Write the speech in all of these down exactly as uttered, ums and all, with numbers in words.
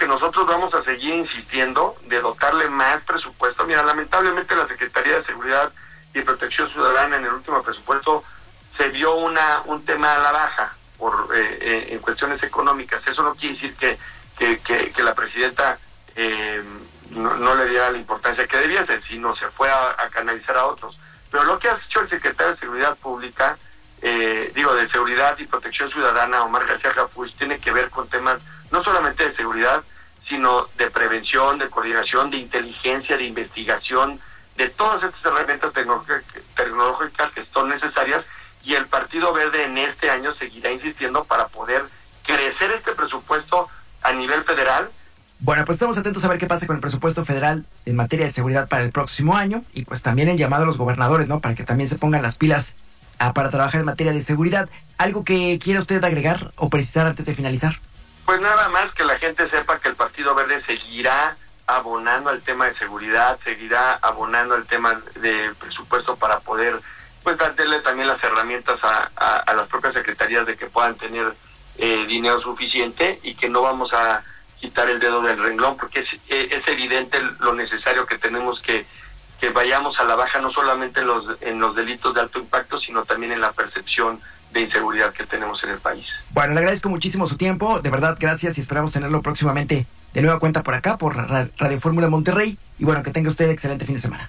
que nosotros vamos a seguir insistiendo de dotarle más presupuesto. Mira, lamentablemente la Secretaría de Seguridad y Protección Ciudadana en el último presupuesto se vio una un tema a la baja por eh, eh, en cuestiones económicas. Eso no quiere decir que que, que, que la presidenta eh, no, no le diera la importancia que debía ser, sino se fue a, a canalizar a otros. Pero lo que ha hecho el secretario de Seguridad Pública, eh, digo, de Seguridad y Protección Ciudadana, Omar García Harfuch, tiene que ver con temas no solamente de seguridad, sino de prevención, de coordinación, de inteligencia, de investigación, de todas estas herramientas tecnológicas, tecnológicas que son necesarias, y el Partido Verde en este año seguirá insistiendo para poder crecer este presupuesto a nivel federal. Bueno, pues estamos atentos a ver qué pasa con el presupuesto federal en materia de seguridad para el próximo año, y pues también el llamado a los gobernadores, ¿no? Para que también se pongan las pilas ah, para trabajar en materia de seguridad. ¿Algo que quiera usted agregar o precisar antes de finalizar? Pues nada más que la gente sepa que el Partido Verde seguirá abonando al tema de seguridad, seguirá abonando al tema de presupuesto para poder pues darle también las herramientas a, a, a las propias secretarías de que puedan tener eh, dinero suficiente, y que no vamos a quitar el dedo del renglón, porque es, es evidente lo necesario que tenemos que, que vayamos a la baja, no solamente en los, en los delitos de alto impacto, sino también en la percepción de inseguridad que tenemos en el país. Bueno, le agradezco muchísimo su tiempo, de verdad, gracias, y esperamos tenerlo próximamente de nueva cuenta por acá, por Radio Fórmula Monterrey, y bueno, que tenga usted excelente fin de semana.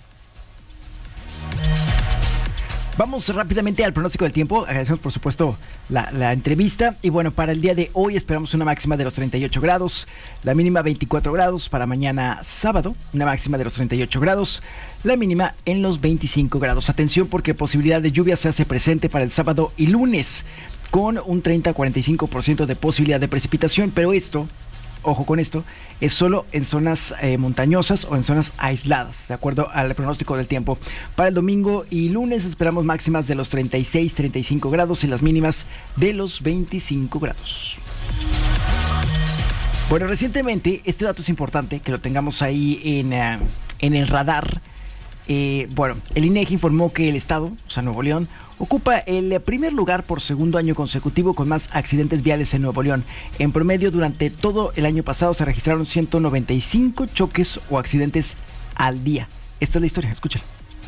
Vamos rápidamente al pronóstico del tiempo. Agradecemos, por supuesto, la, la entrevista. Y bueno, para el día de hoy esperamos una máxima de los treinta y ocho grados, la mínima veinticuatro grados. Para mañana sábado, una máxima de los treinta y ocho grados, la mínima en los veinticinco grados. Atención, porque posibilidad de lluvia se hace presente para el sábado y lunes, con un treinta a cuarenta y cinco por ciento de posibilidad de precipitación. Pero esto, ojo con esto, es solo en zonas eh, montañosas o en zonas aisladas, de acuerdo al pronóstico del tiempo. Para el domingo y lunes esperamos máximas de los treinta y seis, treinta y cinco grados y las mínimas de los veinticinco grados. Bueno, recientemente, este dato es importante que lo tengamos ahí en, uh, en el radar. Eh, bueno, el INEGI informó que el estado, o sea, Nuevo León, ocupa el primer lugar por segundo año consecutivo con más accidentes viales en Nuevo León. En promedio, durante todo el año pasado se registraron ciento noventa y cinco choques o accidentes al día. Esta es la historia, escúchala.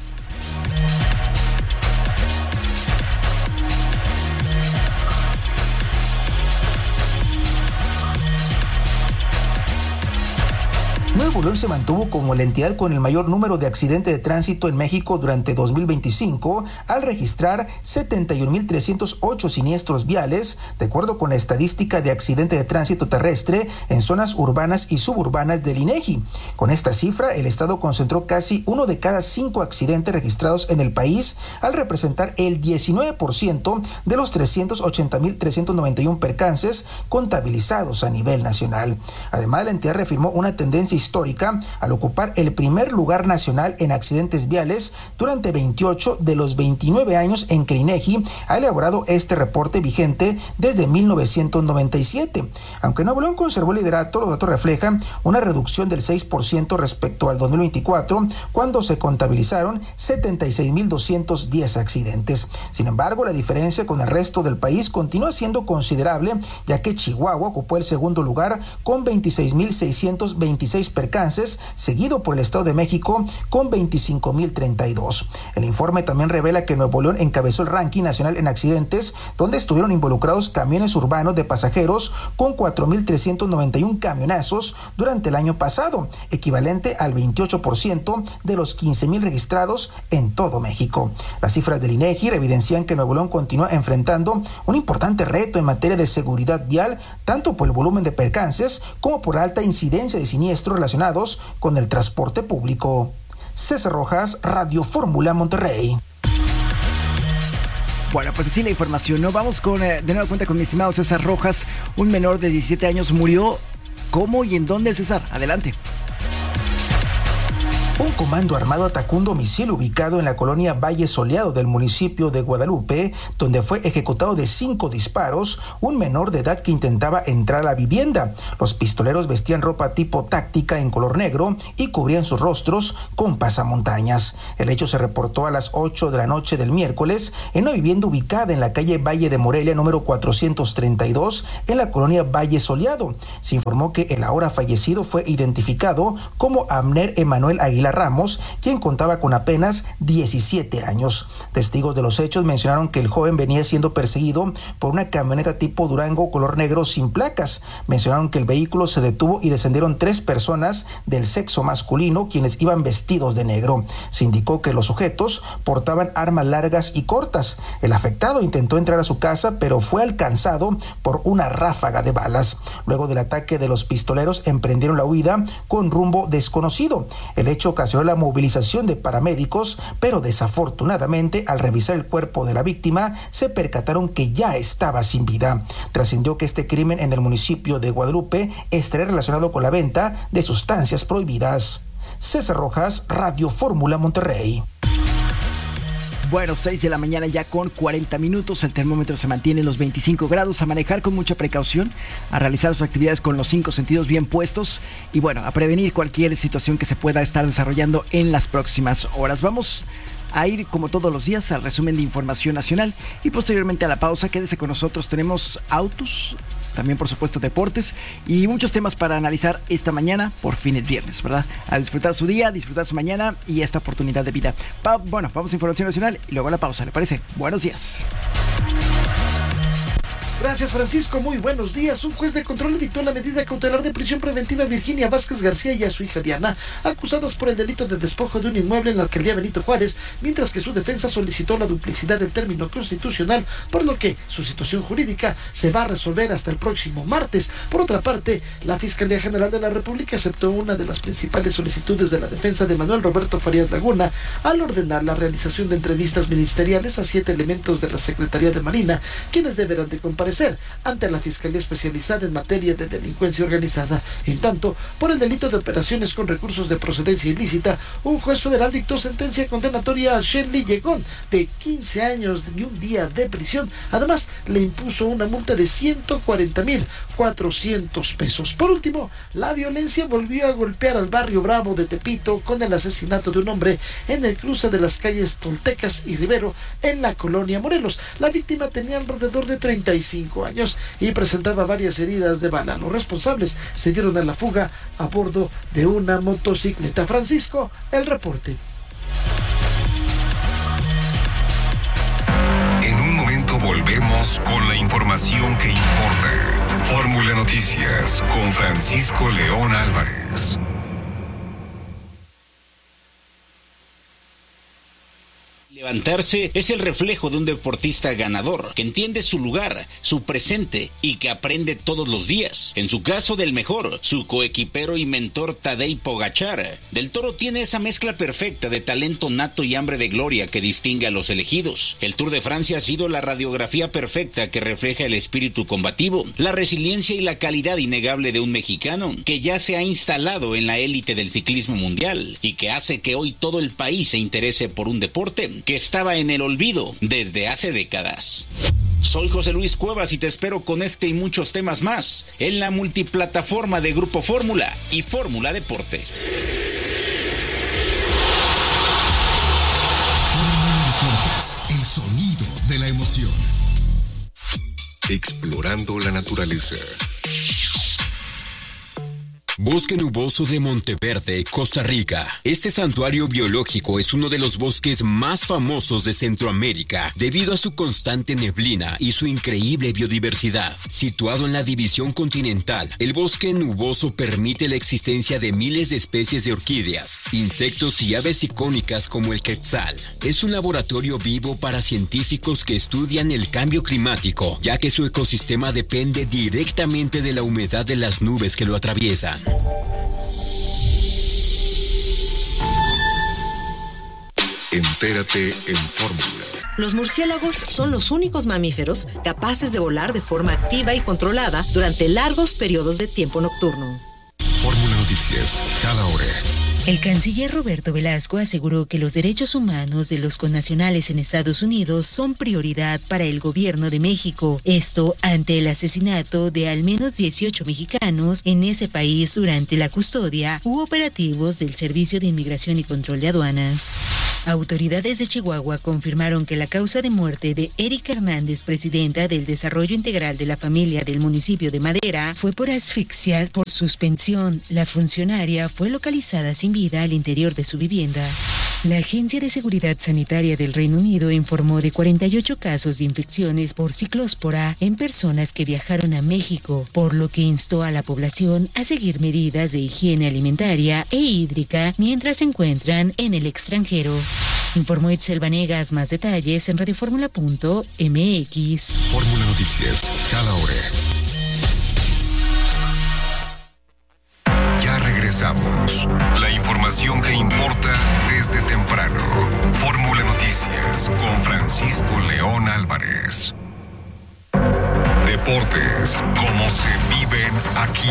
Nuevo León se mantuvo como la entidad con el mayor número de accidentes de tránsito en México durante dos mil veinticinco, al registrar setenta y un mil trescientos ocho siniestros viales, de acuerdo con la estadística de accidente de tránsito terrestre en zonas urbanas y suburbanas del INEGI. Con esta cifra, el estado concentró casi uno de cada cinco accidentes registrados en el país, al representar el diecinueve por ciento de los trescientos ochenta mil trescientos noventa y uno percances contabilizados a nivel nacional. Además, la entidad reafirmó una tendencia histórica al ocupar el primer lugar nacional en accidentes viales durante veintiocho de los veintinueve años en que INEGI ha elaborado este reporte vigente desde mil novecientos noventa y siete. Aunque Nuevo León conservó el liderato, los datos reflejan una reducción del seis por ciento respecto al dos mil veinticuatro, cuando se contabilizaron setenta y seis mil doscientos diez accidentes. Sin embargo, la diferencia con el resto del país continúa siendo considerable, ya que Chihuahua ocupó el segundo lugar con veintiséis mil seiscientos veintiséis percances, seguido por el Estado de México con veinticinco mil treinta y dos. El informe también revela que Nuevo León encabezó el ranking nacional en accidentes, donde estuvieron involucrados camiones urbanos de pasajeros con cuatro mil trescientos noventa y uno camionazos durante el año pasado, equivalente al veintiocho por ciento de los quince mil registrados en todo México. Las cifras del INEGI evidencian que Nuevo León continúa enfrentando un importante reto en materia de seguridad vial, tanto por el volumen de percances como por la alta incidencia de siniestros relacionados con el transporte público. César Rojas, Radio Fórmula Monterrey. Bueno, pues así la información, ¿no? Vamos con, eh, de nueva cuenta con mi estimado César Rojas. Un menor de diecisiete años murió. ¿Cómo y en dónde, César? Adelante. Un comando armado atacó un domicilio ubicado en la colonia Valle Soleado del municipio de Guadalupe, donde fue ejecutado de cinco disparos un menor de edad que intentaba entrar a la vivienda. Los pistoleros vestían ropa tipo táctica en color negro y cubrían sus rostros con pasamontañas. El hecho se reportó a las ocho de la noche del miércoles en una vivienda ubicada en la calle Valle de Morelia número cuatrocientos treinta y dos en la colonia Valle Soleado. Se informó que el ahora fallecido fue identificado como Abner Emanuel Aguilar Ramos, quien contaba con apenas diecisiete años. Testigos de los hechos mencionaron que el joven venía siendo perseguido por una camioneta tipo Durango color negro sin placas. Mencionaron que el vehículo se detuvo y descendieron tres personas del sexo masculino, quienes iban vestidos de negro. Se indicó que los sujetos portaban armas largas y cortas. El afectado intentó entrar a su casa, pero fue alcanzado por una ráfaga de balas. Luego del ataque de los pistoleros, emprendieron la huida con rumbo desconocido. El hecho ocasionó la movilización de paramédicos, pero desafortunadamente al revisar el cuerpo de la víctima se percataron que ya estaba sin vida. Trascendió que este crimen en el municipio de Guadalupe estaría relacionado con la venta de sustancias prohibidas. César Rojas, Radio Fórmula Monterrey. Bueno, seis de la mañana ya con cuarenta minutos, el termómetro se mantiene en los veinticinco grados, a manejar con mucha precaución, a realizar sus actividades con los cinco sentidos bien puestos y bueno, a prevenir cualquier situación que se pueda estar desarrollando en las próximas horas. Vamos a ir como todos los días al resumen de información nacional y posteriormente a la pausa. Quédese con nosotros, tenemos autos, también por supuesto deportes y muchos temas para analizar esta mañana. Por fin es viernes, ¿verdad? A disfrutar su día, a disfrutar su mañana y esta oportunidad de vida. Pa- bueno, vamos a información nacional y luego a la pausa, ¿le parece? Buenos días. Gracias, Francisco. Muy buenos días. Un juez de control dictó la medida cautelar de prisión preventiva a Virginia Vázquez García y a su hija Diana, acusadas por el delito de despojo de un inmueble en la alcaldía Benito Juárez, mientras que su defensa solicitó la duplicidad del término constitucional, por lo que su situación jurídica se va a resolver hasta el próximo martes. Por otra parte, la Fiscalía General de la República aceptó una de las principales solicitudes de la defensa de Manuel Roberto Farías Laguna al ordenar la realización de entrevistas ministeriales a siete elementos de la Secretaría de Marina, quienes deberán de comparecer ante la Fiscalía Especializada en Materia de Delincuencia Organizada. En tanto, por el delito de operaciones con recursos de procedencia ilícita, un juez federal dictó sentencia condenatoria a Shirley Yegón de quince años y un día de prisión. Además, le impuso una multa de ciento cuarenta mil cuatrocientos pesos. Por último, la violencia volvió a golpear al barrio Bravo de Tepito con el asesinato de un hombre en el cruce de las calles Toltecas y Rivero en la colonia Morelos. La víctima tenía alrededor de treinta y cinco años y presentaba varias heridas de bala. Los responsables se dieron a la fuga a bordo de una motocicleta. Francisco, el reporte. En un momento volvemos con la información que importa. Fórmula Noticias con Francisco León Álvarez. Levantarse es el reflejo de un deportista ganador, que entiende su lugar, su presente y que aprende todos los días. En su caso, del mejor, su coequipero y mentor Tadej Pogačar. Del Toro tiene esa mezcla perfecta de talento nato y hambre de gloria que distingue a los elegidos. El Tour de Francia ha sido la radiografía perfecta que refleja el espíritu combativo, la resiliencia y la calidad innegable de un mexicano que ya se ha instalado en la élite del ciclismo mundial y que hace que hoy todo el país se interese por un deporte que estaba en el olvido desde hace décadas. Soy José Luis Cuevas y te espero con este y muchos temas más en la multiplataforma de Grupo Fórmula y Fórmula Deportes. Fórmula Deportes, el sonido de la emoción. Explorando la naturaleza. Bosque Nuboso de Monteverde, Costa Rica. Este santuario biológico es uno de los bosques más famosos de Centroamérica debido a su constante neblina y su increíble biodiversidad. Situado en la división continental, el bosque nuboso permite la existencia de miles de especies de orquídeas, insectos y aves icónicas como el quetzal. Es un laboratorio vivo para científicos que estudian el cambio climático, ya que su ecosistema depende directamente de la humedad de las nubes que lo atraviesan. Entérate en Fórmula. Los murciélagos son los únicos mamíferos capaces de volar de forma activa y controlada durante largos periodos de tiempo nocturno. Fórmula Noticias, cada hora. El canciller Roberto Velasco aseguró que los derechos humanos de los connacionales en Estados Unidos son prioridad para el gobierno de México. Esto ante el asesinato de al menos dieciocho mexicanos en ese país durante la custodia u operativos del Servicio de Inmigración y Control de Aduanas. Autoridades de Chihuahua confirmaron que la causa de muerte de Erika Hernández, presidenta del Desarrollo Integral de la Familia del municipio de Madera, fue por asfixia por suspensión. La funcionaria fue localizada sin vida al interior de su vivienda. La Agencia de Seguridad Sanitaria del Reino Unido informó de cuarenta y ocho casos de infecciones por ciclóspora en personas que viajaron a México, por lo que instó a la población a seguir medidas de higiene alimentaria e hídrica mientras se encuentran en el extranjero. Informó Itzel Vanegas. Más detalles en radioformula punto m x. Fórmula Noticias, cada hora. Ya regresamos. La información que importa desde temprano. Fórmula Noticias con Francisco León Álvarez. Deportes, como se viven aquí.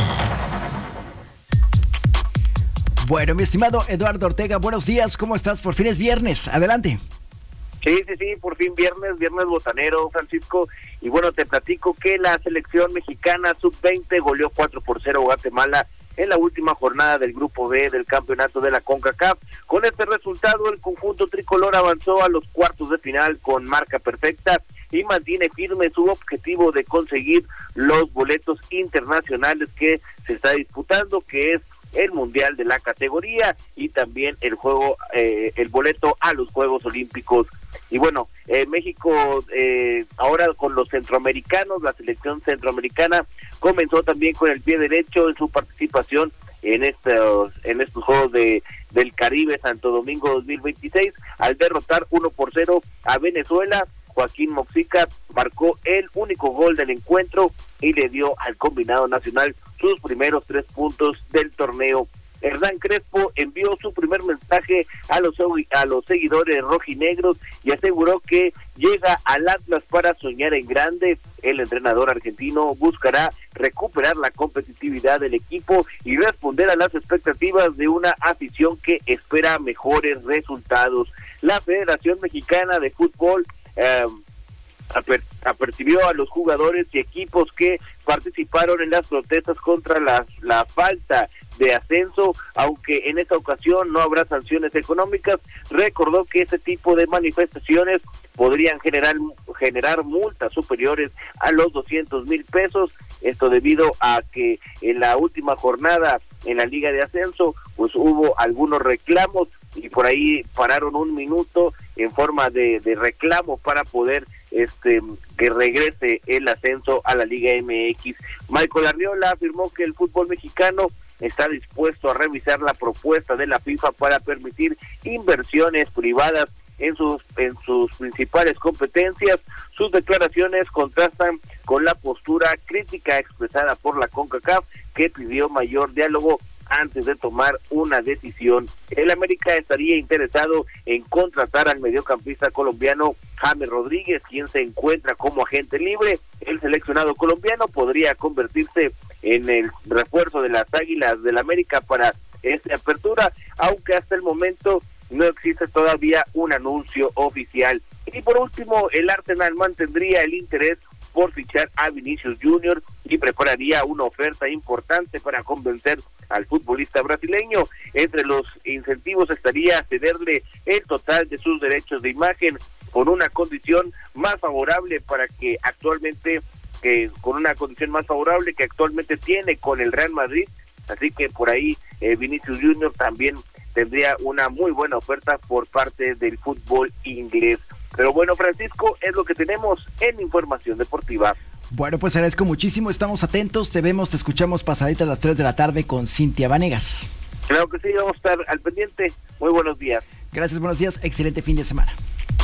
Bueno, mi estimado Eduardo Ortega, buenos días, ¿cómo estás? Por fin es viernes, adelante. Sí, sí, sí, por fin viernes, viernes botanero, Francisco. Y bueno, te platico que la selección mexicana sub veinte goleó cuatro por cero a Guatemala en la última jornada del Grupo B del campeonato de la CONCACAF. Con este resultado, el conjunto tricolor avanzó a los cuartos de final con marca perfecta y mantiene firme su objetivo de conseguir los boletos internacionales que se está disputando, que es el mundial de la categoría y también el juego, eh, el boleto a los Juegos Olímpicos. Y bueno, eh, México eh, ahora con los centroamericanos, la selección centroamericana comenzó también con el pie derecho en su participación en estos en estos Juegos de del Caribe Santo Domingo dos mil veintiséis al derrotar uno por cero a Venezuela. Joaquín Moxica marcó el único gol del encuentro y le dio al combinado nacional sus primeros tres puntos del torneo. Hernán Crespo envió su primer mensaje a los a los seguidores rojinegros y aseguró que llega al Atlas para soñar en grande. El entrenador argentino buscará recuperar la competitividad del equipo y responder a las expectativas de una afición que espera mejores resultados. La Federación Mexicana de Fútbol eh, aper, apercibió a los jugadores y equipos que participaron en las protestas contra la, la falta de ascenso, aunque en esta ocasión no habrá sanciones económicas. Recordó que este tipo de manifestaciones podrían generar generar multas superiores a los doscientos mil pesos, esto debido a que en la última jornada en la Liga de Ascenso pues hubo algunos reclamos y por ahí pararon un minuto en forma de, de reclamo para poder este que regrese el ascenso a la Liga M X. Michael Arriola afirmó que el fútbol mexicano está dispuesto a revisar la propuesta de la FIFA para permitir inversiones privadas en sus en sus principales competencias. Sus declaraciones contrastan con la postura crítica expresada por la CONCACAF, que pidió mayor diálogo antes de tomar una decisión. El América estaría interesado en contratar al mediocampista colombiano James Rodríguez, quien se encuentra como agente libre. El seleccionado colombiano podría convertirse en el refuerzo de las Águilas del América para esta apertura, aunque hasta el momento no existe todavía un anuncio oficial. Y por último, el Arsenal mantendría el interés por fichar a Vinicius Junior y prepararía una oferta importante para convencer al futbolista brasileño. Entre los incentivos estaría cederle el total de sus derechos de imagen con una condición más favorable para que actualmente que con una condición más favorable que actualmente tiene con el Real Madrid. Así que por ahí eh, Vinicius Junior también tendría una muy buena oferta por parte del fútbol inglés. Pero bueno, Francisco, es lo que tenemos en información deportiva. Bueno, pues agradezco muchísimo, estamos atentos, te vemos, te escuchamos pasadita a las tres de la tarde con Cintia Vanegas. Claro que sí, vamos a estar al pendiente. Muy buenos días. Gracias, buenos días, excelente fin de semana.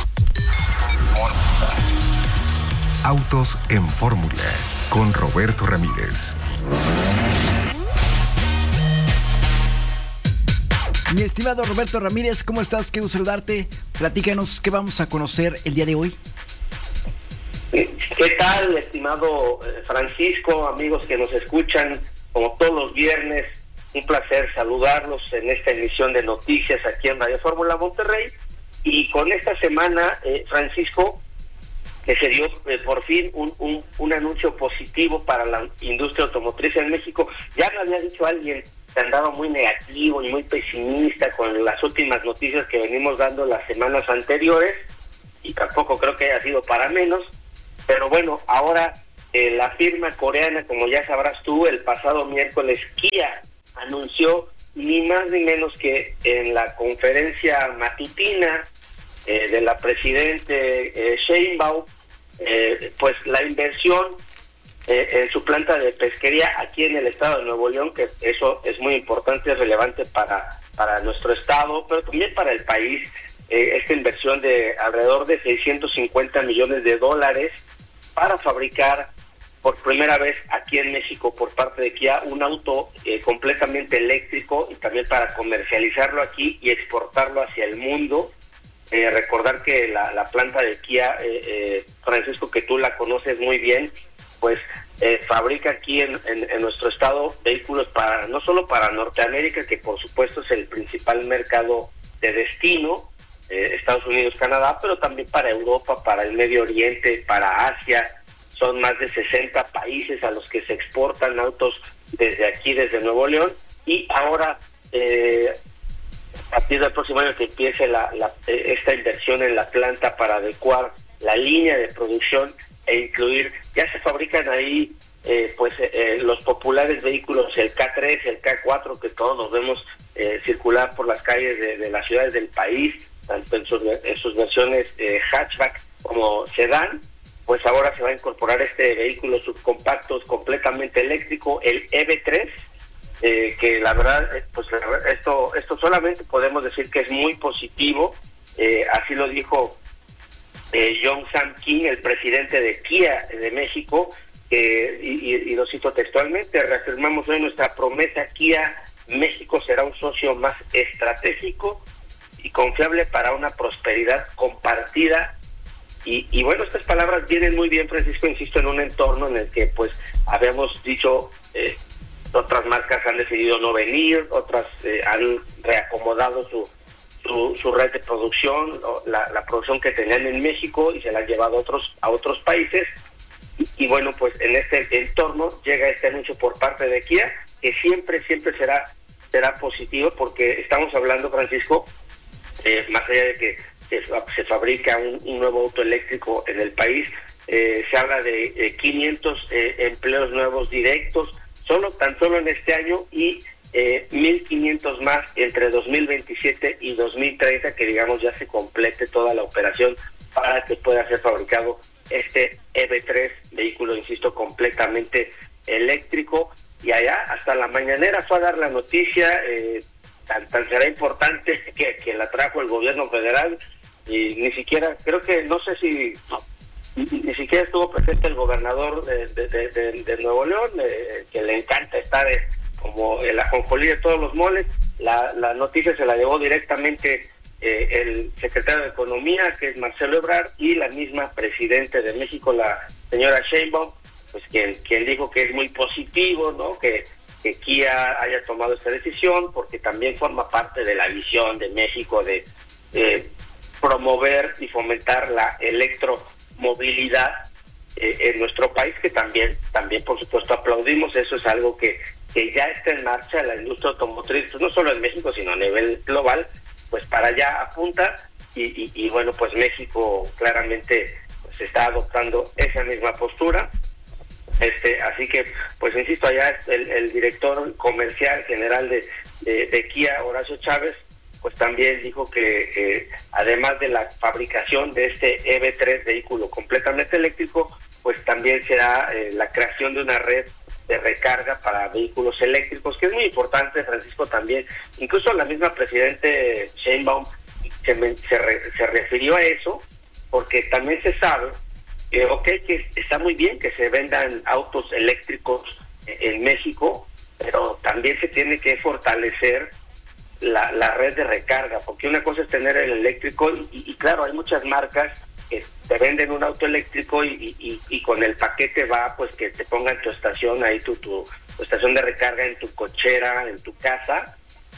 Autos en Fórmula, con Roberto Ramírez. Mi estimado Roberto Ramírez, ¿cómo estás? Qué gusto saludarte. Platícanos, ¿qué vamos a conocer el día de hoy? ¿Qué tal, estimado Francisco? Amigos que nos escuchan como todos los viernes un placer saludarlos en esta emisión de noticias aquí en Radio Fórmula Monterrey. Y con esta semana, eh, Francisco, que se dio eh, por fin un, un, un anuncio positivo para la industria automotriz en México. Ya me había dicho alguien que andaba muy negativo y muy pesimista con las últimas noticias que venimos dando las semanas anteriores, y tampoco creo que haya sido para menos, pero bueno, ahora eh, la firma coreana, como ya sabrás tú, el pasado miércoles Kia anunció ni más ni menos que en la conferencia matutina eh, de la presidente eh, Sheinbaum, eh, pues la inversión eh, en su planta de pesquería aquí en el estado de Nuevo León, que eso es muy importante, es relevante para, para nuestro estado, pero también para el país. Eh, esta inversión de alrededor de seiscientos cincuenta millones de dólares para fabricar por primera vez aquí en México por parte de Kia un auto eh, completamente eléctrico, y también para comercializarlo aquí y exportarlo hacia el mundo. Eh, recordar que la, la planta de Kia, eh, eh, Francisco, que tú la conoces muy bien, pues eh, fabrica aquí en, en, en nuestro estado vehículos para no solo para Norteamérica, que por supuesto es el principal mercado de destino, eh, Estados Unidos, Canadá, pero también para Europa, para el Medio Oriente, para Asia. Son más de sesenta países a los que se exportan autos desde aquí, desde Nuevo León, y ahora eh, a partir del próximo año que empiece la, la, esta inversión en la planta para adecuar la línea de producción e incluir, ya se fabrican ahí eh, pues eh, los populares vehículos, el K tres, el K cuatro, que todos nos vemos eh, circular por las calles de, de las ciudades del país, tanto en sus, en sus versiones eh, hatchback como sedán. Pues ahora se va a incorporar este vehículo subcompacto completamente eléctrico, el E V tres, eh, que la verdad, pues esto esto solamente podemos decir que es muy positivo. Eh, así lo dijo eh, John Sam King, el presidente de Kia de México, eh, y, y, y lo cito textualmente: reafirmamos hoy nuestra promesa, Kia México será un socio más estratégico y confiable para una prosperidad compartida. Y, y bueno, estas palabras vienen muy bien, Francisco, insisto, en un entorno en el que pues habíamos dicho eh, otras marcas han decidido no venir, otras eh, han reacomodado su, su su red de producción, la, la producción que tenían en México, y se la han llevado a otros a otros países. Y, y bueno, pues en este entorno llega este anuncio por parte de Kia, que siempre, siempre será, será positivo, porque estamos hablando, Francisco, eh, más allá de que se fabrica un, un nuevo auto eléctrico en el país, eh, se habla de eh, quinientos eh, empleos nuevos directos, solo tan solo en este año, y eh, mil quinientos más entre dos mil veintisiete y dos mil treinta, que digamos ya se complete toda la operación para que pueda ser fabricado este E V tres, vehículo, insisto, completamente eléctrico. Y allá hasta la mañanera fue a dar la noticia, eh, tan, tan será importante que, que la trajo el gobierno federal. Y ni siquiera, creo que, no sé si, no, ni, ni siquiera estuvo presente el gobernador de, de, de, de, de Nuevo León, eh, que le encanta estar eh, como el ajonjolí de todos los moles. La, la noticia se la llevó directamente eh, el secretario de Economía, que es Marcelo Ebrard, y la misma presidenta de México, la señora Sheinbaum, pues quien, quien dijo que es muy positivo, ¿no?, que, que Kia haya tomado esta decisión, porque también forma parte de la visión de México de... Eh, promover y fomentar la electromovilidad eh, en nuestro país, que también, también por supuesto aplaudimos. Eso es algo que, que ya está en marcha. La industria automotriz, pues no solo en México, sino a nivel global, pues para allá apunta, y, y, y bueno, pues México claramente pues está adoptando esa misma postura. Este, así que, pues insisto, allá el, el director comercial general de, de, de Kia, Horacio Chávez, pues también dijo que eh, además de la fabricación de este E V tres, vehículo completamente eléctrico, pues también será eh, la creación de una red de recarga para vehículos eléctricos, que es muy importante, Francisco, también. Incluso la misma presidente Sheinbaum se, me, se, re, se refirió a eso, porque también se sabe que, ok, que está muy bien que se vendan autos eléctricos en México, pero también se tiene que fortalecer La, la red de recarga, porque una cosa es tener el eléctrico y, y, y claro, hay muchas marcas que te venden un auto eléctrico y, y, y con el paquete va pues que te pongan tu estación ahí, tu, tu, estación de recarga en tu cochera, en tu casa,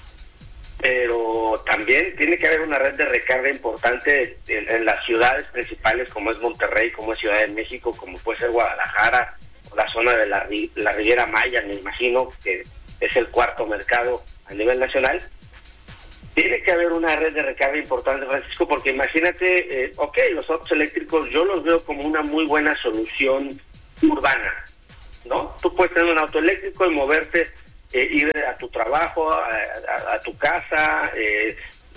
pero también tiene que haber una red de recarga importante en, en las ciudades principales como es Monterrey, como es Ciudad de México, como puede ser Guadalajara, o la zona de la, la Riviera Maya, me imagino que es el cuarto mercado a nivel nacional. Tiene que haber una red de recarga importante, Francisco, porque imagínate, eh, ok, los autos eléctricos yo los veo como una muy buena solución urbana, ¿no? Tú puedes tener un auto eléctrico y moverte, eh, ir a tu trabajo, a, a, a tu casa, eh,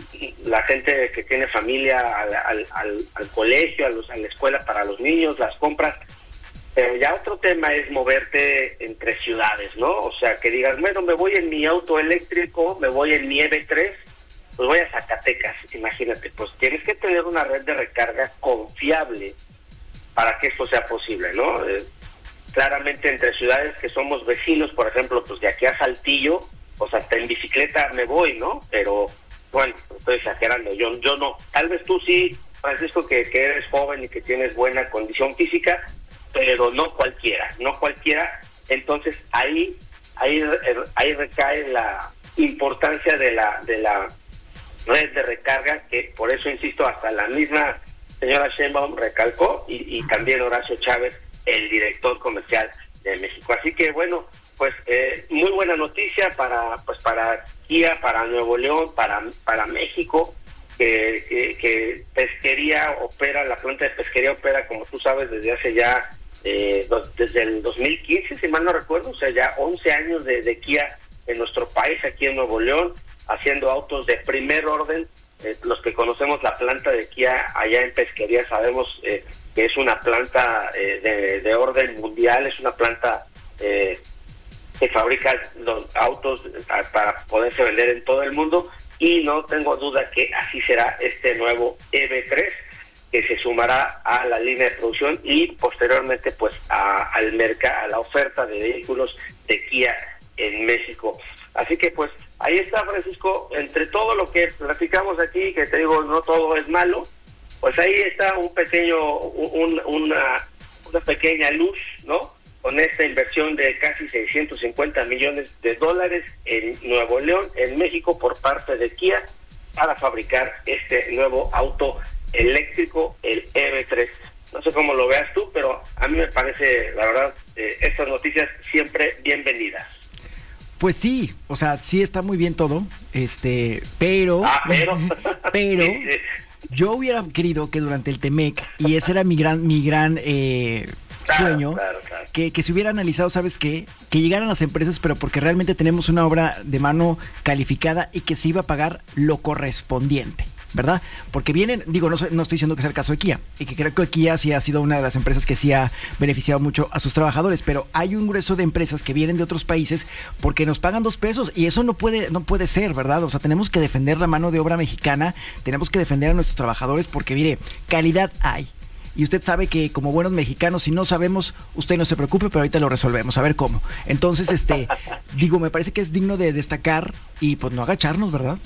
la gente que tiene familia al, al, al, al colegio, a, los, a la escuela para los niños, las compras. Pero ya otro tema es moverte entre ciudades, ¿no? O sea, que digas, bueno, me voy en mi auto eléctrico, me voy en mi E V tres, pues voy a Zacatecas, imagínate, pues tienes que tener una red de recarga confiable para que esto sea posible, ¿no? Eh, claramente entre ciudades que somos vecinos, por ejemplo, pues de aquí a Saltillo, pues hasta en bicicleta me voy, ¿no? Pero, bueno, estoy exagerando, yo, yo no. Tal vez tú sí, Francisco, que, que eres joven y que tienes buena condición física, pero no cualquiera, no cualquiera. Entonces ahí, ahí, ahí recae la importancia de la, de la red de recarga, que por eso insisto, hasta la misma señora Sheinbaum recalcó, y, y también Horacio Chávez, el director comercial de México. Así que bueno, pues eh, muy buena noticia para pues para Kia, para Nuevo León, para para México, que, que, que pesquería opera, la planta de pesquería opera, como tú sabes, desde hace ya eh, dos, desde el dos mil quince, si mal no recuerdo, o sea, ya once años de, de Kia en nuestro país, aquí en Nuevo León, haciendo autos de primer orden. Eh, los que conocemos la planta de Kia allá en Pesquería sabemos eh, que es una planta eh, de, de orden mundial, es una planta eh, que fabrica los autos para poderse vender en todo el mundo, y no tengo duda que así será este nuevo E V tres, que se sumará a la línea de producción y posteriormente pues a, al mercado, a la oferta de vehículos de Kia en México. Así que pues ahí está, Francisco, entre todo lo que platicamos aquí, que te digo, no todo es malo, pues ahí está un pequeño, un, una, una pequeña luz, ¿no? Con esta inversión de casi seiscientos cincuenta millones de dólares en Nuevo León, en México, por parte de Kia, para fabricar este nuevo auto eléctrico, el E V tres. No sé cómo lo veas tú, pero a mí me parece, la verdad, eh, estas noticias siempre bienvenidas. Pues sí, o sea, sí está muy bien todo, este, pero, ah, pero, pero yo hubiera querido que durante el Temec, y ese era mi gran, mi gran eh, claro, sueño, claro, claro. Que, que se hubiera analizado, ¿sabes qué? Que llegaran las empresas, pero porque realmente tenemos una obra de mano calificada y que se iba a pagar lo correspondiente, ¿verdad? Porque vienen, digo, no, no estoy diciendo que sea el caso de Kia, y que creo que Kia sí ha sido una de las empresas que sí ha beneficiado mucho a sus trabajadores, pero hay un grueso de empresas que vienen de otros países porque nos pagan dos pesos, y eso no puede, no puede ser, ¿verdad? O sea, tenemos que defender la mano de obra mexicana, tenemos que defender a nuestros trabajadores, porque mire, calidad hay. Y usted sabe que como buenos mexicanos, si no sabemos, usted no se preocupe, pero ahorita lo resolvemos, a ver cómo. Entonces, este, digo, me parece que es digno de destacar y pues no agacharnos, ¿verdad?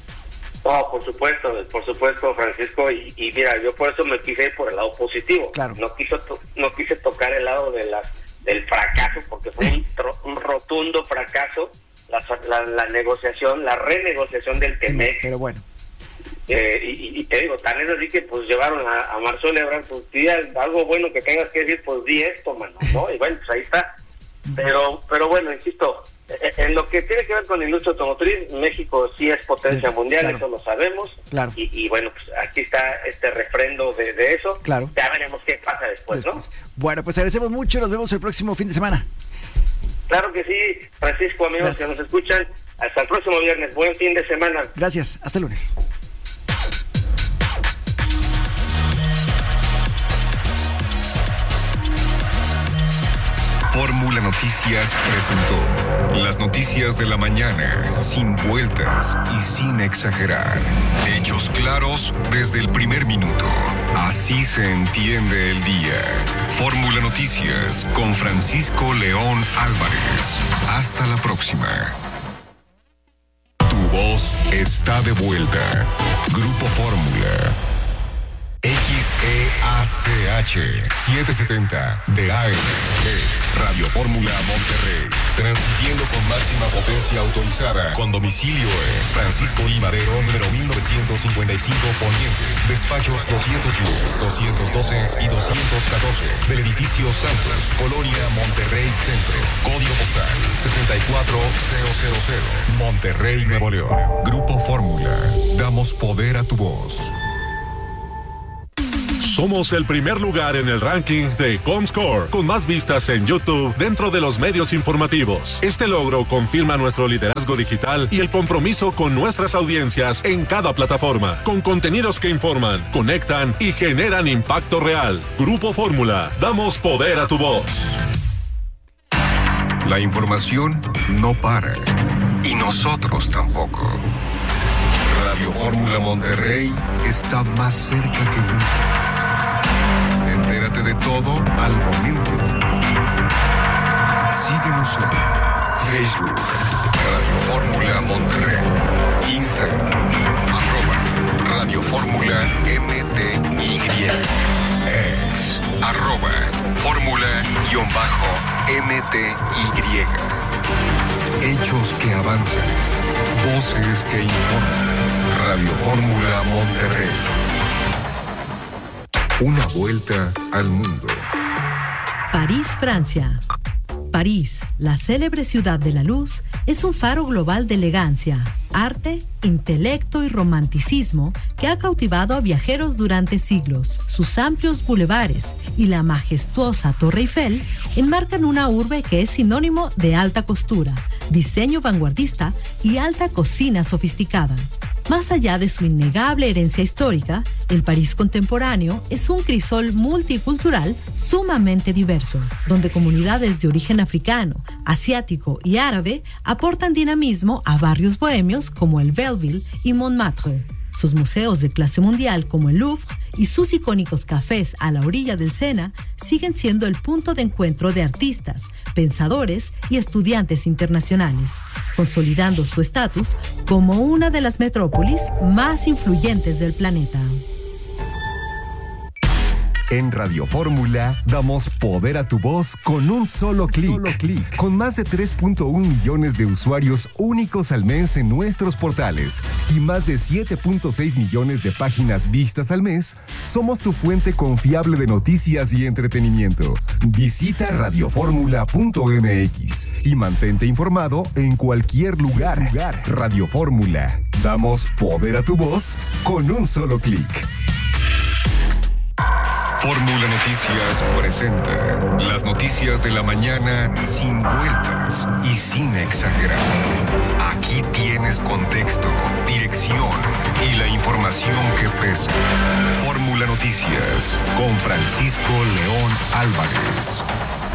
No, por supuesto, por supuesto, Francisco, y, y mira, yo por eso me quise ir por el lado positivo. Claro. No quiso to, no quise tocar el lado de la, del fracaso, porque fue un, tro, un rotundo fracaso la, la, la negociación, la renegociación del Temec. Pero bueno. Eh, y, y te digo, tan es así que pues llevaron a, a Marcelo Ebrard, pues di algo bueno que tengas que decir, pues di esto, mano, ¿no? Y bueno, pues ahí está. Pero, pero bueno, insisto, en lo que tiene que ver con la industria automotriz, México sí es potencia sí, mundial, claro. Eso lo sabemos. Claro. Y, y bueno, pues aquí está este refrendo de, de eso. Claro. Ya veremos qué pasa después, después, ¿no? Bueno, pues agradecemos mucho, nos vemos el próximo fin de semana. Claro que sí, Francisco, amigos Gracias. que nos escuchan, hasta el próximo viernes, buen fin de semana. Gracias, hasta el lunes. Fórmula Noticias presentó las noticias de la mañana, sin vueltas y sin exagerar. Hechos claros desde el primer minuto. Así se entiende el día. Fórmula Noticias con Francisco León Álvarez. Hasta la próxima. Tu voz está de vuelta. Grupo Fórmula. X E A C H setecientos setenta de A M es Radio Fórmula Monterrey, transmitiendo con máxima potencia autorizada, con domicilio en Francisco I. Madero, número mil novecientos cincuenta y cinco Poniente, despachos doscientos diez, doscientos doce y doscientos catorce, del edificio Santos, Colonia Monterrey Centro, código postal sesenta y cuatro mil, Monterrey, Nuevo León. Grupo Fórmula, damos poder a tu voz. Somos el primer lugar en el ranking de Comscore, con más vistas en YouTube dentro de los medios informativos. Este logro confirma nuestro liderazgo digital y el compromiso con nuestras audiencias en cada plataforma, con contenidos que informan, conectan y generan impacto real. Grupo Fórmula, damos poder a tu voz. La información no para, y nosotros tampoco. Radio Fórmula Monterrey está más cerca que nunca. Entérate de todo al momento. Síguenos en Facebook, Radio Fórmula Monterrey, Instagram, arroba Radio Fórmula M T Y, ex, arroba Fórmula-M T Y. Hechos que avanzan, voces que informan. Radio Fórmula Monterrey. Una vuelta al mundo. París, Francia. París, la célebre ciudad de la luz, es un faro global de elegancia, arte, intelecto y romanticismo que ha cautivado a viajeros durante siglos. Sus amplios bulevares y la majestuosa Torre Eiffel enmarcan una urbe que es sinónimo de alta costura, diseño vanguardista y alta cocina sofisticada. Más allá de su innegable herencia histórica, el París contemporáneo es un crisol multicultural sumamente diverso, donde comunidades de origen africano, asiático y árabe aportan dinamismo a barrios bohemios como el Belleville y Montmartre. Sus museos de clase mundial como el Louvre y sus icónicos cafés a la orilla del Sena siguen siendo el punto de encuentro de artistas, pensadores y estudiantes internacionales, consolidando su estatus como una de las metrópolis más influyentes del planeta. En Radio Fórmula damos poder a tu voz con un solo clic. Con más de tres punto uno millones de usuarios únicos al mes en nuestros portales y más de siete punto seis millones de páginas vistas al mes, somos tu fuente confiable de noticias y entretenimiento. Visita radio fórmula punto m x y mantente informado en cualquier lugar. Radio Fórmula, damos poder a tu voz con un solo clic. Fórmula Noticias presenta las noticias de la mañana sin vueltas y sin exagerar. Aquí tienes contexto, dirección y la información que pesa. Fórmula Noticias con Francisco León Álvarez.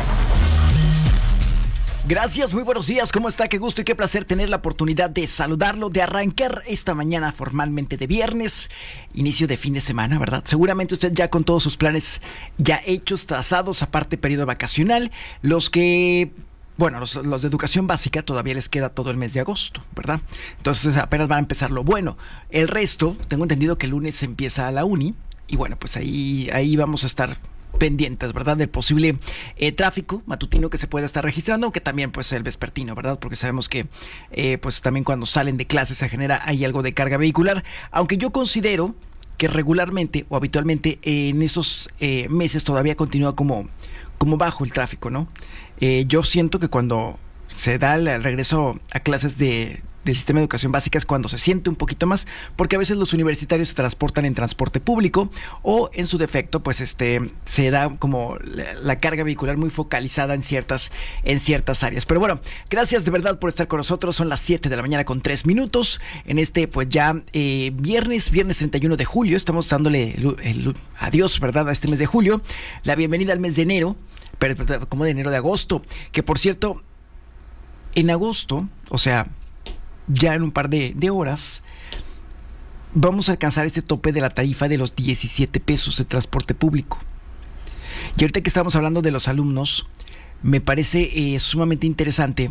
Gracias, muy buenos días, ¿cómo está? Qué gusto y qué placer tener la oportunidad de saludarlo, de arrancar esta mañana formalmente de viernes, inicio de fin de semana, ¿verdad? Seguramente usted ya con todos sus planes ya hechos, trazados, aparte periodo vacacional, los que... Bueno, los, los de educación básica todavía les queda todo el mes de agosto, ¿verdad? Entonces apenas van a empezar lo bueno. El resto, tengo entendido que el lunes empieza la uni y bueno, pues ahí, ahí vamos a estar pendientes, ¿verdad? Del posible eh, tráfico matutino que se pueda estar registrando, aunque también pues el vespertino, ¿verdad? Porque sabemos que eh, pues también cuando salen de clase se genera ahí algo de carga vehicular, aunque yo considero que regularmente o habitualmente eh, en esos eh, meses todavía continúa como, como bajo el tráfico, ¿no? Eh, yo siento que cuando se da el regreso a clases de del sistema de educación básica es cuando se siente un poquito más, porque a veces los universitarios se transportan en transporte público o en su defecto pues este se da como la, la carga vehicular muy focalizada en ciertas en ciertas áreas. Pero bueno, gracias de verdad por estar con nosotros. Son las siete de la mañana con tres minutos en este pues ya eh, viernes, viernes treinta y uno de julio. Estamos dándole el, el adiós, ¿verdad?, a este mes de julio, la bienvenida al mes de enero, pero, pero como de enero de agosto, que por cierto en agosto, o sea ya en un par de, de horas vamos a alcanzar este tope de la tarifa de los diecisiete pesos de transporte público. Y ahorita que estamos hablando de los alumnos, me parece eh, sumamente interesante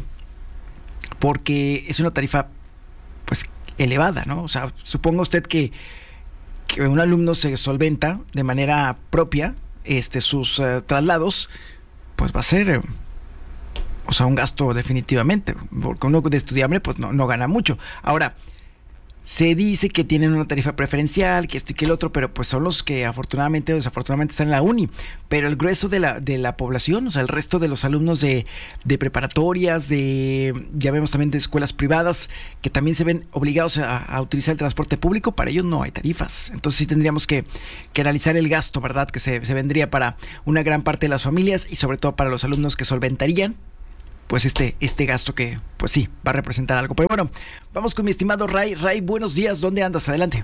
porque es una tarifa pues elevada, ¿no? O sea, suponga usted que que un alumno se solventa de manera propia este, sus uh, traslados, pues va a ser, eh, o sea, un gasto definitivamente, porque uno de estudiante pues no, no gana mucho. Ahora, se dice que tienen una tarifa preferencial, que esto y que el otro, pero pues son los que afortunadamente o desafortunadamente están en la uni. Pero el grueso de la, de la población, o sea, el resto de los alumnos de, de preparatorias, de, ya vemos también de escuelas privadas, que también se ven obligados a, a utilizar el transporte público, para ellos no hay tarifas. Entonces sí tendríamos que, que analizar el gasto, ¿verdad?, que se, se vendría para una gran parte de las familias y sobre todo para los alumnos que solventarían pues este, este gasto que, pues sí, va a representar algo. Pero bueno, vamos con mi estimado Ray. Ray, buenos días, ¿dónde andas? Adelante.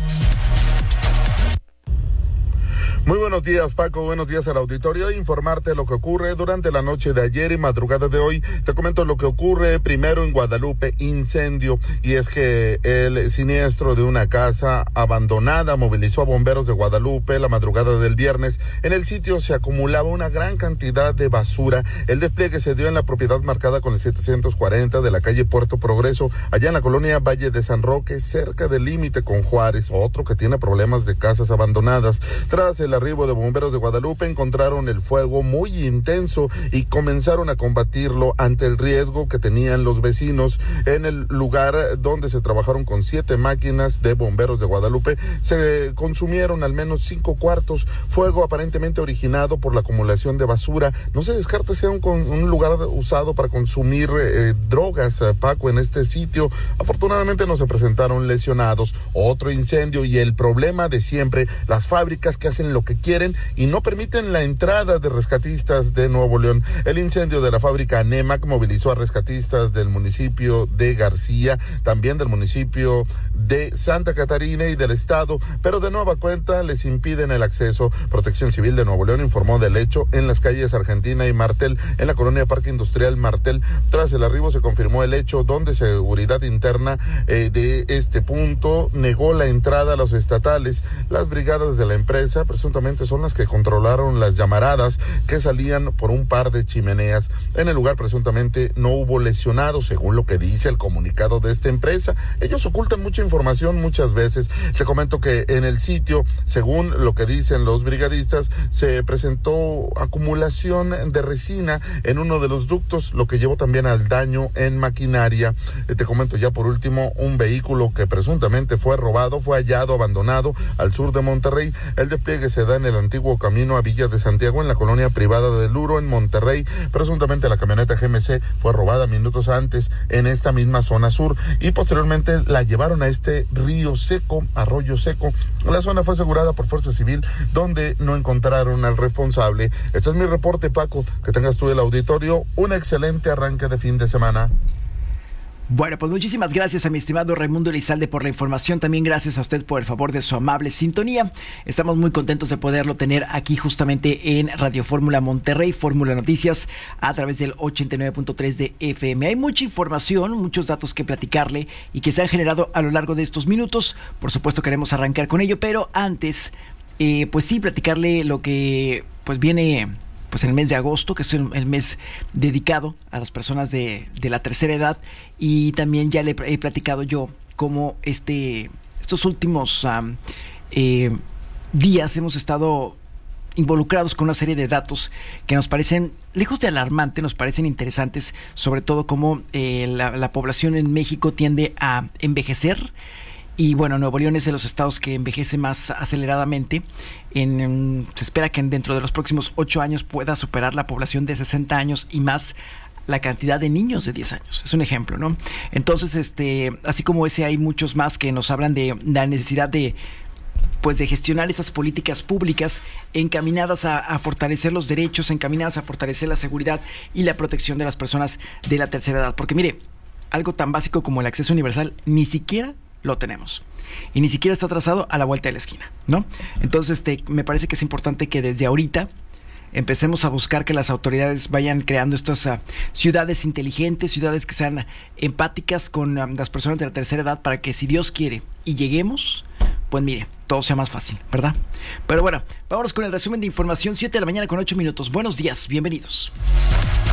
Muy buenos días, Paco, buenos días al auditorio. Informarte lo que ocurre durante la noche de ayer y madrugada de hoy. Te comento lo que ocurre primero en Guadalupe, incendio, y es que el siniestro de una casa abandonada movilizó a bomberos de Guadalupe la madrugada del viernes. En el sitio se acumulaba una gran cantidad de basura. El despliegue se dio en la propiedad marcada con el setecientos cuarenta de la calle Puerto Progreso, allá en la colonia Valle de San Roque, cerca del límite con Juárez, otro que tiene problemas de casas abandonadas. Tras el arribo de bomberos de Guadalupe, encontraron el fuego muy intenso y comenzaron a combatirlo ante el riesgo que tenían los vecinos. En el lugar donde se trabajaron con siete máquinas de bomberos de Guadalupe, se consumieron al menos cinco cuartos, fuego aparentemente originado por la acumulación de basura. No se descarta sea un, un lugar usado para consumir eh, drogas, eh, Paco, en este sitio. Afortunadamente no se presentaron lesionados. Otro incendio y el problema de siempre, las fábricas que hacen lo que quieren y no permiten la entrada de rescatistas de Nuevo León. El incendio de la fábrica Nemac movilizó a rescatistas del municipio de García, también del municipio de Santa Catarina y del estado, pero de nueva cuenta les impiden el acceso. Protección Civil de Nuevo León informó del hecho en las calles Argentina y Martel, en la colonia Parque Industrial Martel. Tras el arribo se confirmó el hecho, donde seguridad interna eh, de este punto negó la entrada a los estatales. Las brigadas de la empresa presuntamente son las que controlaron las llamaradas que salían por un par de chimeneas. En el lugar presuntamente no hubo lesionados, según lo que dice el comunicado de esta empresa. Ellos ocultan mucha información muchas veces. Te comento que en el sitio, según lo que dicen los brigadistas, se presentó acumulación de resina en uno de los ductos, lo que llevó también al daño en maquinaria. Te comento ya por último, un vehículo que presuntamente fue robado fue hallado abandonado al sur de Monterrey. El despliegue se da en el antiguo camino a Villa de Santiago, en la colonia privada de Luro, en Monterrey. Presuntamente la camioneta G M C fue robada minutos antes en esta misma zona sur y posteriormente la llevaron a este río seco, arroyo seco. La zona fue asegurada por Fuerza Civil, donde no encontraron al responsable. Este es mi reporte, Paco. Que tengas tú el auditorio un excelente arranque de fin de semana. Bueno, pues muchísimas gracias a mi estimado Raimundo Elizalde por la información. También gracias a usted por el favor de su amable sintonía. Estamos muy contentos de poderlo tener aquí justamente en Radio Fórmula Monterrey, Fórmula Noticias, a través del ochenta y nueve punto tres de F M. Hay mucha información, muchos datos que platicarle y que se han generado a lo largo de estos minutos. Por supuesto queremos arrancar con ello, pero antes, eh, pues sí, platicarle lo que pues viene pues en el mes de agosto, que es el, el mes dedicado a las personas de, de la tercera edad, y también ya le he platicado yo cómo este, estos últimos um, eh, días hemos estado involucrados con una serie de datos que nos parecen, lejos de alarmante, nos parecen interesantes, sobre todo cómo eh, la, la población en México tiende a envejecer. Y bueno, Nuevo León es de los estados que envejece más aceleradamente. En, en, se espera que dentro de los próximos ocho años pueda superar la población de sesenta años y más la cantidad de niños de diez años. Es un ejemplo, ¿no? Entonces, este, así como ese, hay muchos más que nos hablan de la necesidad de pues de gestionar esas políticas públicas encaminadas a, a fortalecer los derechos, encaminadas a fortalecer la seguridad y la protección de las personas de la tercera edad. Porque mire, algo tan básico como el acceso universal ni siquiera lo tenemos. Y ni siquiera está trazado a la vuelta de la esquina, ¿no? Entonces, este, me parece que es importante que desde ahorita empecemos a buscar que las autoridades vayan creando estas uh, ciudades inteligentes, ciudades que sean empáticas con um, las personas de la tercera edad, para que si Dios quiere y lleguemos, pues mire, todo sea más fácil, ¿verdad? Pero bueno, vámonos con el resumen de información. Siete de la mañana con ocho minutos. Buenos días, bienvenidos.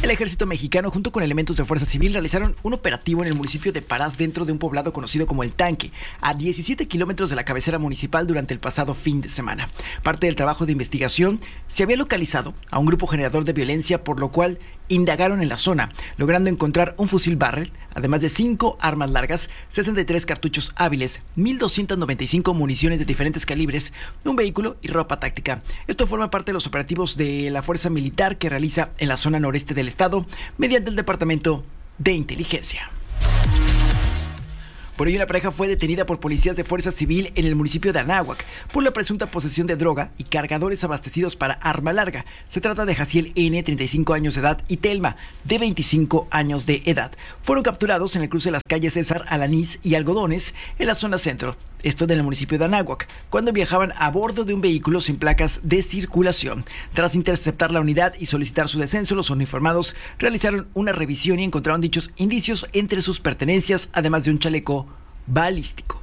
El ejército mexicano, junto con elementos de Fuerza Civil, realizaron un operativo en el municipio de Parás, dentro de un poblado conocido como El Tanque, a diecisiete kilómetros de la cabecera municipal durante el pasado fin de semana. Parte del trabajo de investigación se había localizado a un grupo generador de violencia, por lo cual indagaron en la zona, logrando encontrar un fusil Barrel, además de cinco armas largas, sesenta y tres cartuchos hábiles, mil doscientas noventa y cinco municiones de diferentes calibres, un vehículo y ropa táctica. Esto forma parte de los operativos de la Fuerza Militar que realiza en la zona noreste del estado mediante el Departamento de Inteligencia. Por ello, la pareja fue detenida por policías de Fuerza Civil en el municipio de Anáhuac por la presunta posesión de droga y cargadores abastecidos para arma larga. Se trata de Jaciel N., treinta y cinco años de edad, y Telma, de veinticinco años de edad. Fueron capturados en el cruce de las calles César Alanís y Algodones, en la zona centro, esto en el municipio de Anáhuac, cuando viajaban a bordo de un vehículo sin placas de circulación. Tras interceptar la unidad y solicitar su descenso, los uniformados realizaron una revisión y encontraron dichos indicios entre sus pertenencias, además de un chaleco balístico.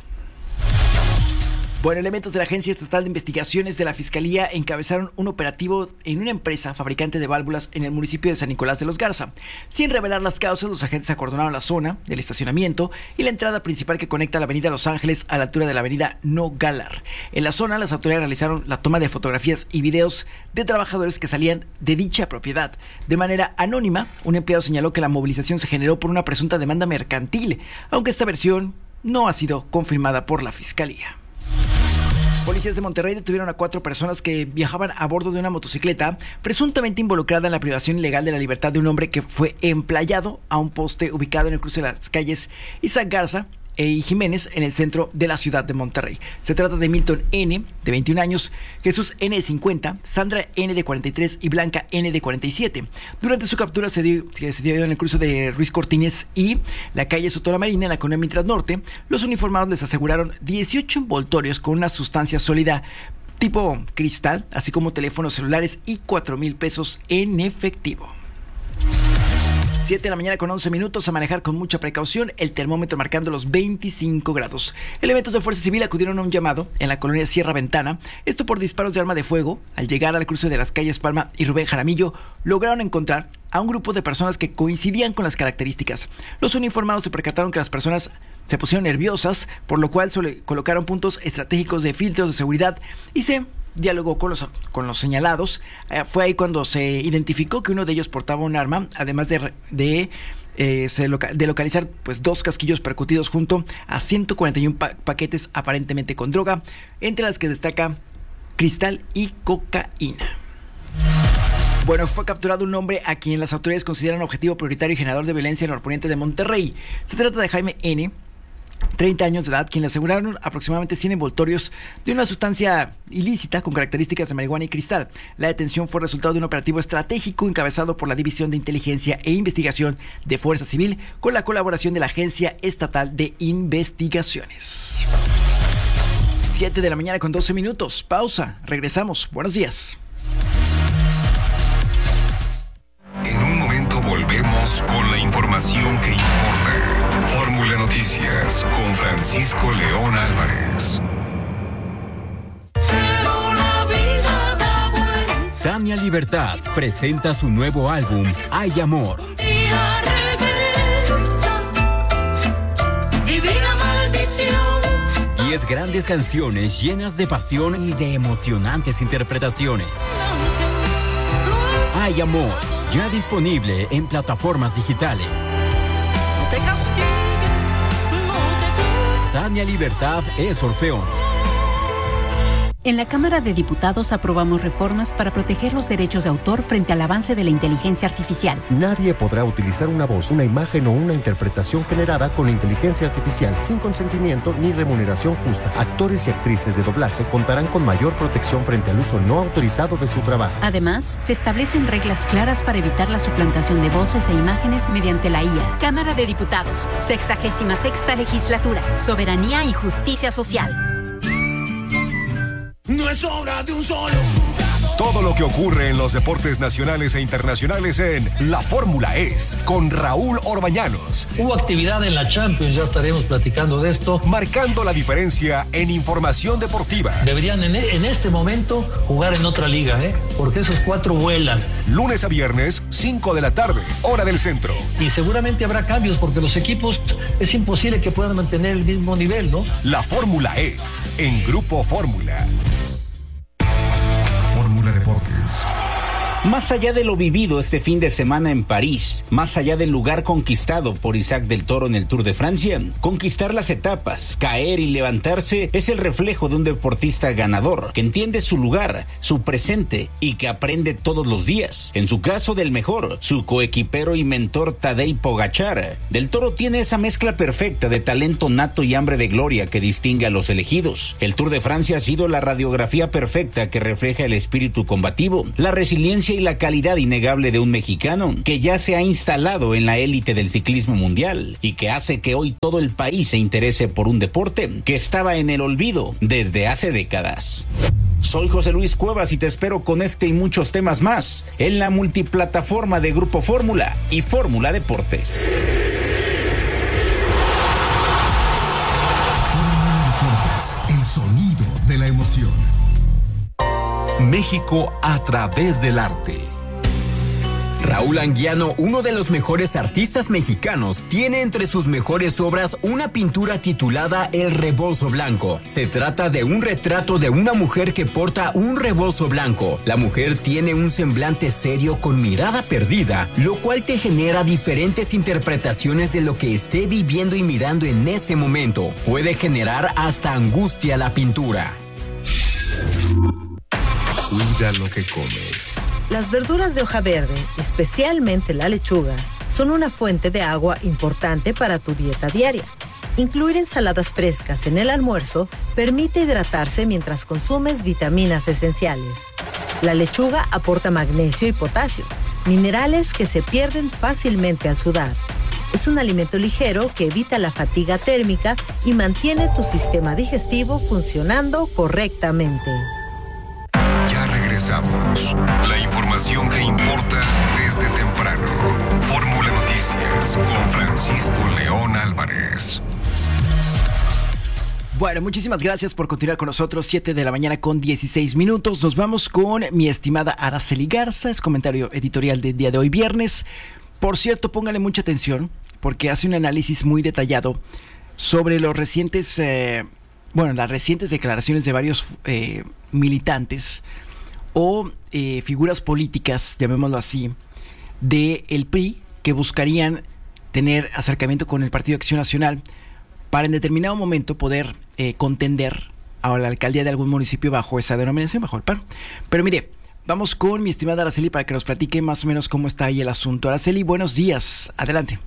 Bueno, elementos de la Agencia Estatal de Investigaciones de la Fiscalía encabezaron un operativo en una empresa fabricante de válvulas en el municipio de San Nicolás de los Garza. Sin revelar las causas, los agentes acordonaron la zona del estacionamiento y la entrada principal que conecta la avenida Los Ángeles a la altura de la avenida Nogalar. En la zona, las autoridades realizaron la toma de fotografías y videos de trabajadores que salían de dicha propiedad. De manera anónima, un empleado señaló que la movilización se generó por una presunta demanda mercantil, aunque esta versión no ha sido confirmada por la Fiscalía. Policías de Monterrey detuvieron a cuatro personas que viajaban a bordo de una motocicleta presuntamente involucrada en la privación ilegal de la libertad de un hombre que fue emplayado a un poste ubicado en el cruce de las calles Isaac Garza y Jiménez, en el centro de la ciudad de Monterrey. Se trata de Milton N., de veintiún años, Jesús N., de cincuenta, Sandra N., de cuarenta y tres y Blanca N., de cuarenta y siete. Durante su captura se dio, se dio en el cruce de Ruiz Cortines y la calle Sotola Marina, en la colonia Mitras Norte. Los uniformados les aseguraron dieciocho envoltorios con una sustancia sólida tipo cristal, así como teléfonos celulares y cuatro mil pesos en efectivo. siete de la mañana con once minutos, a manejar con mucha precaución, el termómetro marcando los veinticinco grados. Elementos de Fuerza Civil acudieron a un llamado en la colonia Sierra Ventana, esto por disparos de arma de fuego. Al llegar al cruce de las calles Palma y Rubén Jaramillo, lograron encontrar a un grupo de personas que coincidían con las características. Los uniformados se percataron que las personas se pusieron nerviosas, por lo cual colocaron puntos estratégicos de filtros de seguridad y se dialogó con los, con los señalados. Eh, fue ahí cuando se identificó que uno de ellos portaba un arma, además de, de, eh, se loca, de localizar pues dos casquillos percutidos junto a ciento cuarenta y uno pa- paquetes aparentemente con droga, entre las que destaca cristal y cocaína. Bueno, fue capturado un hombre a quien las autoridades consideran objetivo prioritario y generador de violencia en el norponiente de Monterrey. Se trata de Jaime N., treinta años de edad, quien le aseguraron aproximadamente cien envoltorios de una sustancia ilícita con características de marihuana y cristal. La detención fue resultado de un operativo estratégico encabezado por la División de Inteligencia e Investigación de Fuerza Civil con la colaboración de la Agencia Estatal de Investigaciones. siete de la mañana con doce minutos. Pausa. Regresamos. Buenos días. En un momento volvemos con la información que importa. Fórmula Noticias con Francisco León Álvarez. Tania Libertad presenta su nuevo álbum Hay Amor. Divina maldición. Diez grandes canciones llenas de pasión y de emocionantes interpretaciones. Hay Amor, ya disponible en plataformas digitales. No te castigues, no te... Tania Libertad es Orfeón. En la Cámara de Diputados aprobamos reformas para proteger los derechos de autor frente al avance de la inteligencia artificial. Nadie podrá utilizar una voz, una imagen o una interpretación generada con inteligencia artificial sin consentimiento ni remuneración justa. Actores y actrices de doblaje contarán con mayor protección frente al uso no autorizado de su trabajo. Además, se establecen reglas claras para evitar la suplantación de voces e imágenes mediante la I A. Cámara de Diputados, sexagésima sexta legislatura, soberanía y justicia social. No es obra de un solo jugador. Todo lo que ocurre en los deportes nacionales e internacionales en La Fórmula Es con Raúl Orbañanos. Hubo actividad en la Champions, ya estaremos platicando de esto. Marcando la diferencia en información deportiva. Deberían en, en este momento jugar en otra liga, ¿eh? Porque esos cuatro vuelan. Lunes a viernes, cinco de la tarde, hora del centro. Y seguramente habrá cambios porque los equipos es imposible que puedan mantener el mismo nivel, ¿no? La fórmula es en Grupo Fórmula. Fórmula Deportes. Más allá de lo vivido este fin de semana en París, más allá del lugar conquistado por Isaac del Toro en el Tour de Francia, conquistar las etapas, caer y levantarse es el reflejo de un deportista ganador, que entiende su lugar, su presente y que aprende todos los días. En su caso, del mejor, su coequipero y mentor Tadej Pogačar. Del Toro tiene esa mezcla perfecta de talento nato y hambre de gloria que distingue a los elegidos. El Tour de Francia ha sido la radiografía perfecta que refleja el espíritu combativo, la resiliencia y la calidad innegable de un mexicano que ya se ha instalado en la élite del ciclismo mundial y que hace que hoy todo el país se interese por un deporte que estaba en el olvido desde hace décadas. Soy José Luis Cuevas y te espero con este y muchos temas más en la multiplataforma de Grupo Fórmula y Fórmula Deportes. El sonido de la emoción. México a través del arte. Raúl Anguiano, uno de los mejores artistas mexicanos, tiene entre sus mejores obras una pintura titulada El Rebozo Blanco. Se trata de un retrato de una mujer que porta un rebozo blanco. La mujer tiene un semblante serio con mirada perdida, lo cual te genera diferentes interpretaciones de lo que esté viviendo y mirando en ese momento. Puede generar hasta angustia la pintura. Cuida lo que comes. Las verduras de hoja verde, especialmente la lechuga, son una fuente de agua importante para tu dieta diaria. Incluir ensaladas frescas en el almuerzo permite hidratarse mientras consumes vitaminas esenciales. La lechuga aporta magnesio y potasio, minerales que se pierden fácilmente al sudar. Es un alimento ligero que evita la fatiga térmica y mantiene tu sistema digestivo funcionando correctamente. Ya regresamos. La información que importa desde temprano. Fórmula Noticias con Francisco León Álvarez. Bueno, muchísimas gracias por continuar con nosotros. siete de la mañana con dieciséis minutos. Nos vamos con mi estimada Araceli Garza. Es comentario editorial del día de hoy, viernes. Por cierto, póngale mucha atención porque hace un análisis muy detallado sobre los recientes, eh, bueno, las recientes declaraciones de varios eh, militantes o eh, figuras políticas, llamémoslo así, del P R I que buscarían tener acercamiento con el Partido Acción Nacional para en determinado momento poder eh, contender a la alcaldía de algún municipio bajo esa denominación, bajo el P A N. Pero mire, vamos con mi estimada Araceli para que nos platique más o menos cómo está ahí el asunto. Araceli, buenos días, adelante.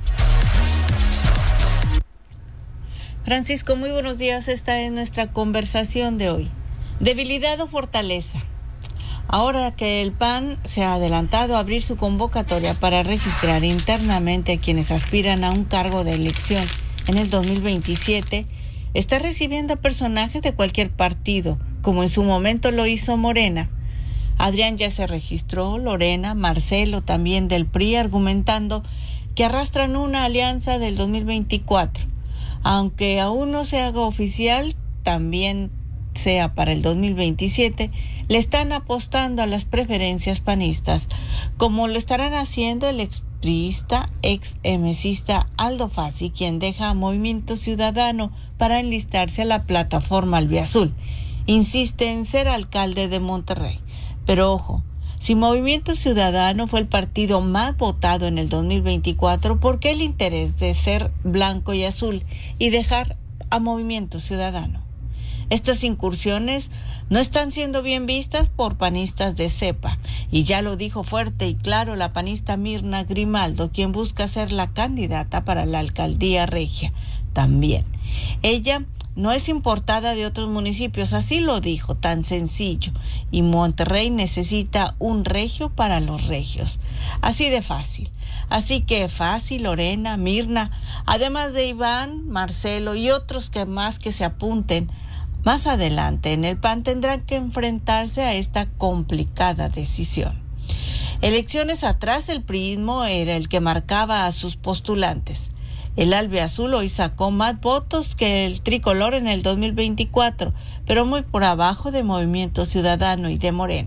Francisco, muy buenos días. Esta es nuestra conversación de hoy. ¿Debilidad o fortaleza? Ahora que el P A N se ha adelantado a abrir su convocatoria para registrar internamente a quienes aspiran a un cargo de elección en el dos mil veintisiete, está recibiendo a personajes de cualquier partido, como en su momento lo hizo Morena. Adrián ya se registró, Lorena, Marcelo también del P R I, argumentando que arrastran una alianza del dos mil veinticuatro. Aunque aún no se haga oficial, también sea para el dos mil veintisiete, le están apostando a las preferencias panistas, como lo estarán haciendo el expriista, ex-emesista Aldo Fassi, quien deja a Movimiento Ciudadano para enlistarse a la plataforma albiazul. Insiste en ser alcalde de Monterrey. Pero ojo, si Movimiento Ciudadano fue el partido más votado en el dos mil veinticuatro, ¿por qué el interés de ser blanco y azul y dejar a Movimiento Ciudadano? Estas incursiones no están siendo bien vistas por panistas de cepa, y ya lo dijo fuerte y claro la panista Mirna Grimaldo, quien busca ser la candidata para la alcaldía regia también. Ella no es importada de otros municipios, así lo dijo, tan sencillo, y Monterrey necesita un regio para los regios, así de fácil. Así que Fassi, Lorena, Mirna, además de Iván, Marcelo y otros que más que se apunten más adelante en el P A N, tendrán que enfrentarse a esta complicada decisión. Elecciones atrás, el priismo era el que marcaba a sus postulantes. El albiazul hoy sacó más votos que el tricolor en el dos mil veinticuatro, pero muy por abajo de Movimiento Ciudadano y de Morena.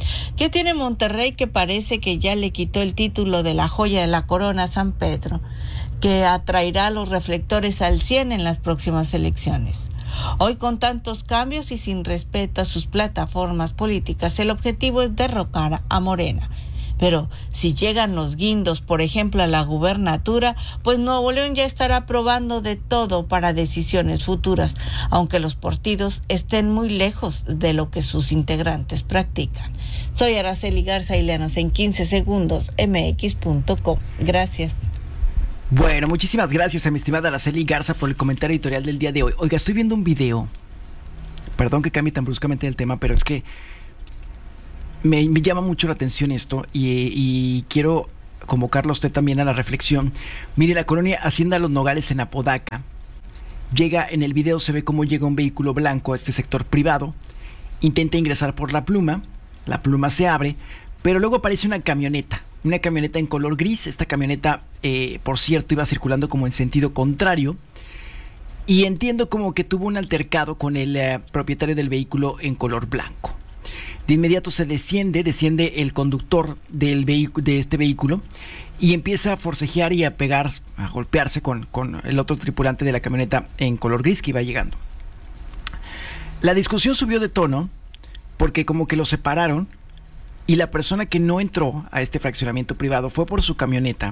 ¿Qué tiene Monterrey que parece que ya le quitó el título de la joya de la corona a San Pedro, que atraerá los reflectores al cien en las próximas elecciones? Hoy, con tantos cambios y sin respeto a sus plataformas políticas, el objetivo es derrocar a Morena. Pero si llegan los guindos, por ejemplo, a la gubernatura, pues Nuevo León ya estará probando de todo para decisiones futuras, aunque los partidos estén muy lejos de lo que sus integrantes practican. Soy Araceli Garza y léanos en quince segundos, eme equis punto com. Gracias. Bueno, muchísimas gracias a mi estimada Araceli Garza por el comentario editorial del día de hoy. Oiga, estoy viendo un video. Perdón que cambie tan bruscamente el tema, pero es que me, me llama mucho la atención esto y, y quiero convocarlo a usted también a la reflexión. Mire, la colonia Hacienda Los Nogales en Apodaca. Llega, en el video se ve cómo llega un vehículo blanco a este sector privado. Intenta ingresar por la pluma. La pluma se abre, pero luego aparece una camioneta. Una camioneta en color gris. Esta camioneta, eh, por cierto, iba circulando como en sentido contrario. Y entiendo como que tuvo un altercado con el eh, propietario del vehículo en color blanco. De inmediato se desciende, desciende el conductor del vehicu- de este vehículo y empieza a forcejear y a pegar, a golpearse con, con el otro tripulante de la camioneta en color gris que iba llegando. La discusión subió de tono porque como que lo separaron. Y la persona que no entró a este fraccionamiento privado fue por su camioneta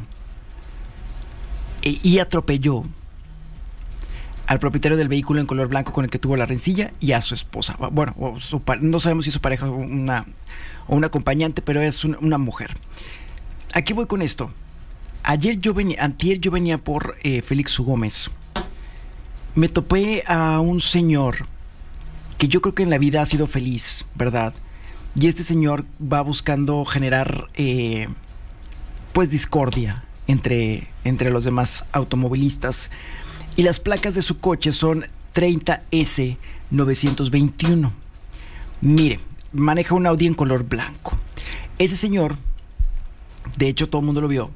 e, y atropelló al propietario del vehículo en color blanco con el que tuvo la rencilla y a su esposa. Bueno, o su, no sabemos si es su pareja o una, o una acompañante, pero es una, una mujer. Aquí voy con esto. Ayer yo venía, antier yo venía por eh, Félix U. Gómez. Me topé a un señor que yo creo que en la vida ha sido feliz, ¿verdad? Y este señor va buscando generar eh, pues discordia entre, entre los demás automovilistas. Y las placas de su coche son treinta ese novecientos veintiuno. Mire, maneja un Audi en color blanco. Ese señor, de hecho todo el mundo lo vio,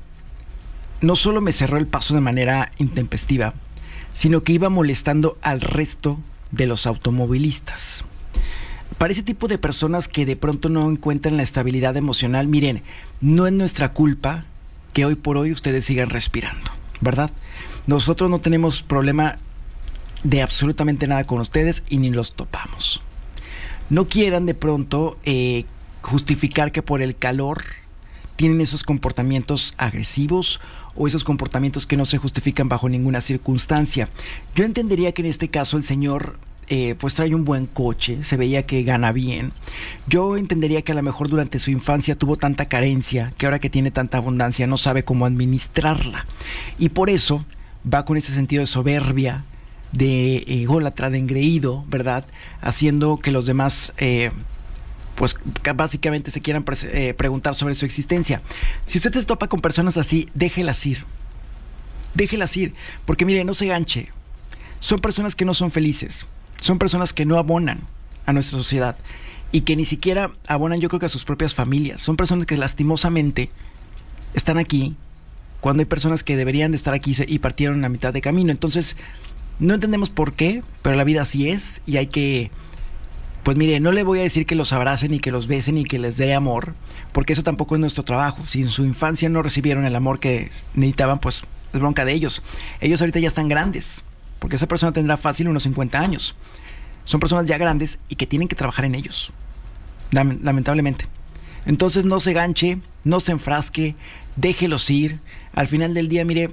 no solo me cerró el paso de manera intempestiva, sino que iba molestando al resto de los automovilistas. Para ese tipo de personas que de pronto no encuentran la estabilidad emocional, miren, no es nuestra culpa que hoy por hoy ustedes sigan respirando, ¿verdad? Nosotros no tenemos problema de absolutamente nada con ustedes y ni los topamos. No quieran de pronto eh, justificar que por el calor tienen esos comportamientos agresivos o esos comportamientos que no se justifican bajo ninguna circunstancia. Yo entendería que en este caso el señor Eh, pues trae un buen coche, se veía que gana bien. Yo entendería que a lo mejor durante su infancia tuvo tanta carencia que ahora que tiene tanta abundancia no sabe cómo administrarla. Y por eso va con ese sentido de soberbia, de ególatra, de engreído, ¿verdad? Haciendo que los demás eh, pues básicamente se quieran pre- eh, preguntar sobre su existencia. Si usted se topa con personas así, déjelas ir. Déjelas ir, porque mire, no se ganche. Son personas que no son felices. Son personas que no abonan a nuestra sociedad y que ni siquiera abonan, yo creo que a sus propias familias. Son personas que lastimosamente están aquí cuando hay personas que deberían de estar aquí y partieron a mitad de camino. Entonces, no entendemos por qué, pero la vida así es y hay que, pues mire, no le voy a decir que los abracen y que los besen y que les dé amor, porque eso tampoco es nuestro trabajo. Si en su infancia no recibieron el amor que necesitaban, pues es bronca de ellos. Ellos ahorita ya están grandes, porque esa persona tendrá fácil unos cincuenta años. Son personas ya grandes y que tienen que trabajar en ellos, lamentablemente. Entonces no se ganche, no se enfrasque, déjelos ir. Al final del día, mire,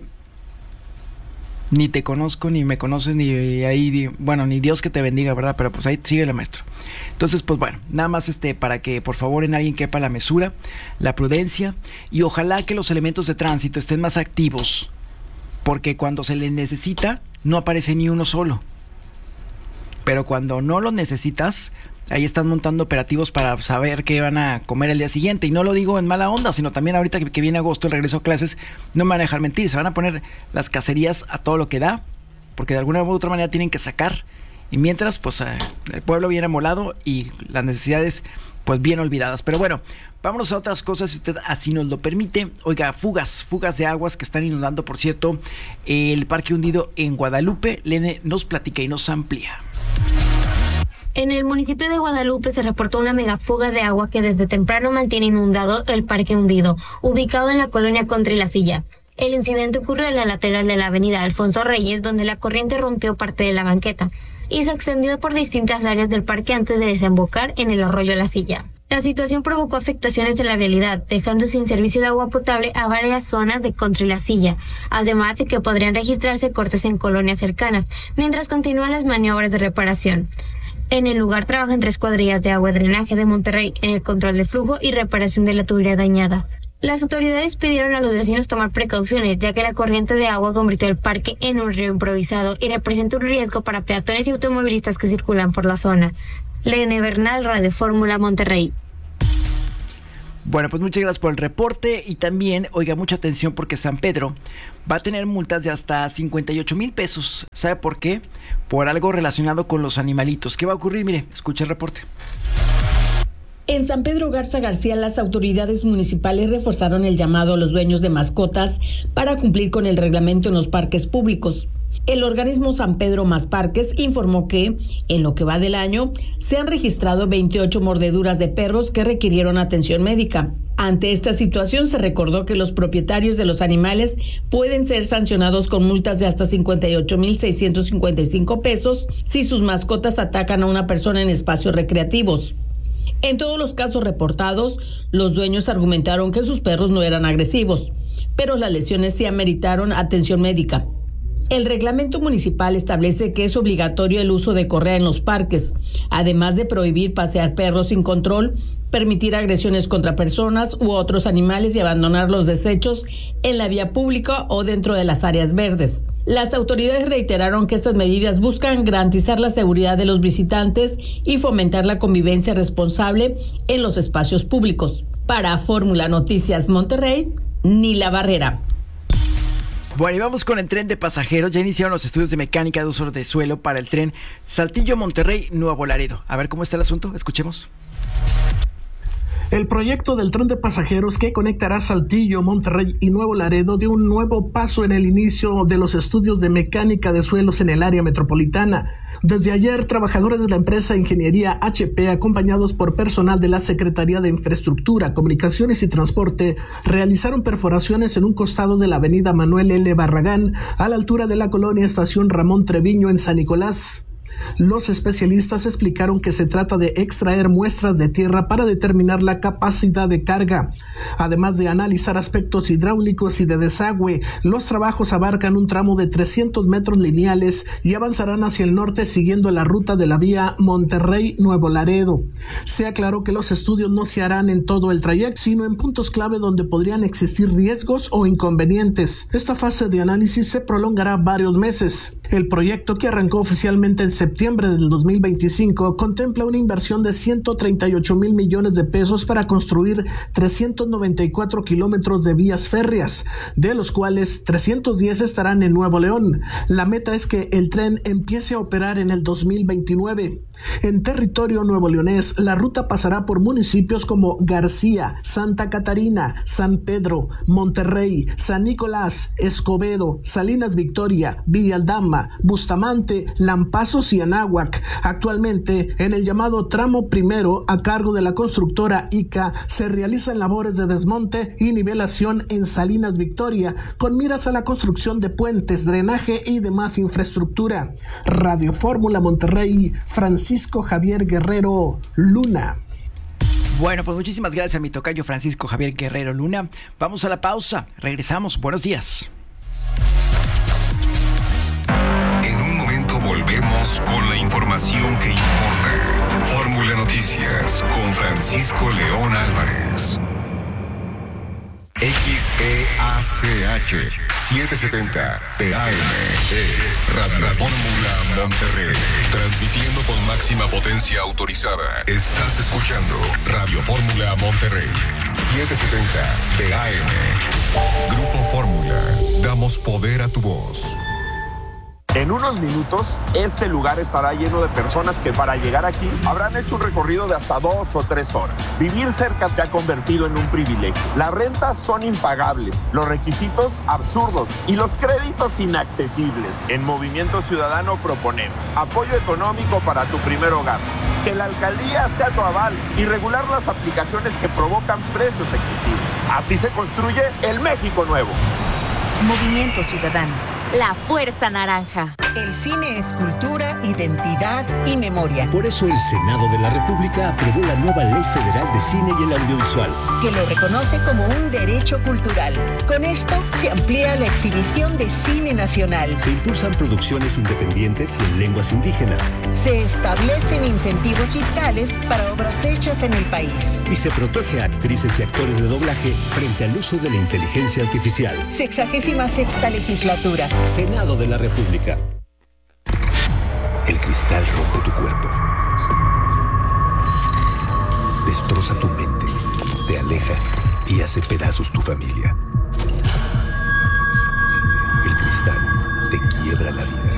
ni te conozco, ni me conoces, ni ahí, bueno, ni Dios que te bendiga, ¿verdad? Pero pues ahí sigue el maestro. Entonces, pues bueno, nada más este para que por favor en alguien quepa la mesura, la prudencia y ojalá que los elementos de tránsito estén más activos, porque cuando se les necesita no aparece ni uno solo. Pero cuando no lo necesitas, ahí están montando operativos para saber qué van a comer el día siguiente. Y no lo digo en mala onda, sino también ahorita que, que viene agosto, el regreso a clases, no me van a dejar mentir. Se van a poner las cacerías a todo lo que da, porque de alguna u otra manera tienen que sacar. Y mientras, pues eh, el pueblo viene amolado y las necesidades, pues bien olvidadas. Pero bueno, vámonos a otras cosas, si usted así nos lo permite. Oiga, fugas, fugas de aguas que están inundando, por cierto, el Parque Hundido en Guadalupe. Lene nos platica y nos amplía. En el municipio de Guadalupe se reportó una megafuga de agua que desde temprano mantiene inundado el Parque Hundido, ubicado en la colonia Country La Silla. El incidente ocurrió en la lateral de la avenida Alfonso Reyes, donde la corriente rompió parte de la banqueta y se extendió por distintas áreas del parque antes de desembocar en el arroyo La Silla. La situación provocó afectaciones en la vialidad, dejando sin servicio de agua potable a varias zonas de Country La Silla, además de que podrían registrarse cortes en colonias cercanas, mientras continúan las maniobras de reparación. En el lugar trabajan tres cuadrillas de agua y drenaje de Monterrey en el control de flujo y reparación de la tubería dañada. Las autoridades pidieron a los vecinos tomar precauciones, ya que la corriente de agua convirtió el parque en un río improvisado y representa un riesgo para peatones y automovilistas que circulan por la zona. Lene Bernal, Radio Fórmula, Monterrey. Bueno, pues muchas gracias por el reporte y también, oiga, mucha atención porque San Pedro va a tener multas de hasta cincuenta y ocho mil pesos. ¿Sabe por qué? Por algo relacionado con los animalitos. ¿Qué va a ocurrir? Mire, escuche el reporte. En San Pedro Garza García, las autoridades municipales reforzaron el llamado a los dueños de mascotas para cumplir con el reglamento en los parques públicos. El organismo San Pedro Más Parques informó que, en lo que va del año, se han registrado veintiocho mordeduras de perros que requirieron atención médica. Ante esta situación, se recordó que los propietarios de los animales pueden ser sancionados con multas de hasta cincuenta y ocho mil seiscientos cincuenta y cinco pesos si sus mascotas atacan a una persona en espacios recreativos. En todos los casos reportados, los dueños argumentaron que sus perros no eran agresivos, pero las lesiones sí ameritaron atención médica. El reglamento municipal establece que es obligatorio el uso de correa en los parques, además de prohibir pasear perros sin control, permitir agresiones contra personas u otros animales y abandonar los desechos en la vía pública o dentro de las áreas verdes. Las autoridades reiteraron que estas medidas buscan garantizar la seguridad de los visitantes y fomentar la convivencia responsable en los espacios públicos. Para Fórmula Noticias Monterrey, Nila Barrera. Bueno, y vamos con el tren de pasajeros. Ya iniciaron los estudios de mecánica de uso de suelo para el tren Saltillo-Monterrey, Nuevo Laredo. A ver cómo está el asunto, escuchemos. El proyecto del tren de pasajeros que conectará Saltillo, Monterrey y Nuevo Laredo dio un nuevo paso en el inicio de los estudios de mecánica de suelos en el área metropolitana. Desde ayer, trabajadores de la empresa Ingeniería H P, acompañados por personal de la Secretaría de Infraestructura, Comunicaciones y Transporte, realizaron perforaciones en un costado de la avenida Manuel L. Barragán, a la altura de la colonia Estación Ramón Treviño en San Nicolás. Los especialistas explicaron que se trata de extraer muestras de tierra para determinar la capacidad de carga. Además de analizar aspectos hidráulicos y de desagüe, los trabajos abarcan un tramo de trescientos metros lineales y avanzarán hacia el norte siguiendo la ruta de la vía Monterrey-Nuevo Laredo. Se aclaró que los estudios no se harán en todo el trayecto, sino en puntos clave donde podrían existir riesgos o inconvenientes. Esta fase de análisis se prolongará varios meses. El proyecto, que arrancó oficialmente en septiembre del dos mil veinticinco, contempla una inversión de ciento treinta y ocho mil millones de pesos para construir trescientos noventa y cuatro kilómetros de vías férreas, de los cuales trescientos diez estarán en Nuevo León. La meta es que el tren empiece a operar en el dos mil veintinueve. En territorio nuevoleonés, la ruta pasará por municipios como García, Santa Catarina, San Pedro, Monterrey, San Nicolás, Escobedo, Salinas Victoria, Villalldama, Bustamante, Lampazos y Anáhuac. Actualmente, en el llamado tramo primero, a cargo de la constructora I C A, se realizan labores de desmonte y nivelación en Salinas Victoria, con miras a la construcción de puentes, drenaje y demás infraestructura. Radio Fórmula Monterrey, Francisco Javier Guerrero Luna. Bueno, pues muchísimas gracias a mi tocayo Francisco Javier Guerrero Luna. Vamos a la pausa, regresamos, buenos días. En un momento volvemos con la información que importa. Fórmula Noticias con Francisco León Álvarez. X E A C H setecientos setenta P A M es Radio Fórmula Monterrey, transmitiendo con máxima potencia autorizada. Estás escuchando Radio Fórmula Monterrey, setecientos setenta P A M. Grupo Fórmula, damos poder a tu voz. En unos minutos, este lugar estará lleno de personas que para llegar aquí habrán hecho un recorrido de hasta dos o tres horas. Vivir cerca se ha convertido en un privilegio. Las rentas son impagables, los requisitos absurdos y los créditos inaccesibles. En Movimiento Ciudadano proponemos apoyo económico para tu primer hogar, Que la alcaldía sea tu aval y regular las aplicaciones que provocan precios excesivos. Así se construye el México nuevo. Movimiento Ciudadano. La Fuerza Naranja. El cine es cultura, identidad y memoria. Por eso el Senado de la República aprobó la nueva Ley Federal de Cine y el Audiovisual, que lo reconoce como un derecho cultural. Con esto se amplía la exhibición de cine nacional. Se impulsan producciones independientes y en lenguas indígenas. Se establecen incentivos fiscales para obras hechas en el país. Y se protege a actrices y actores de doblaje frente al uso de la inteligencia artificial. Sexagésima sexta legislatura. Senado de la República. El cristal rompe tu cuerpo. Destroza tu mente, te aleja y hace pedazos tu familia. El cristal te quiebra la vida.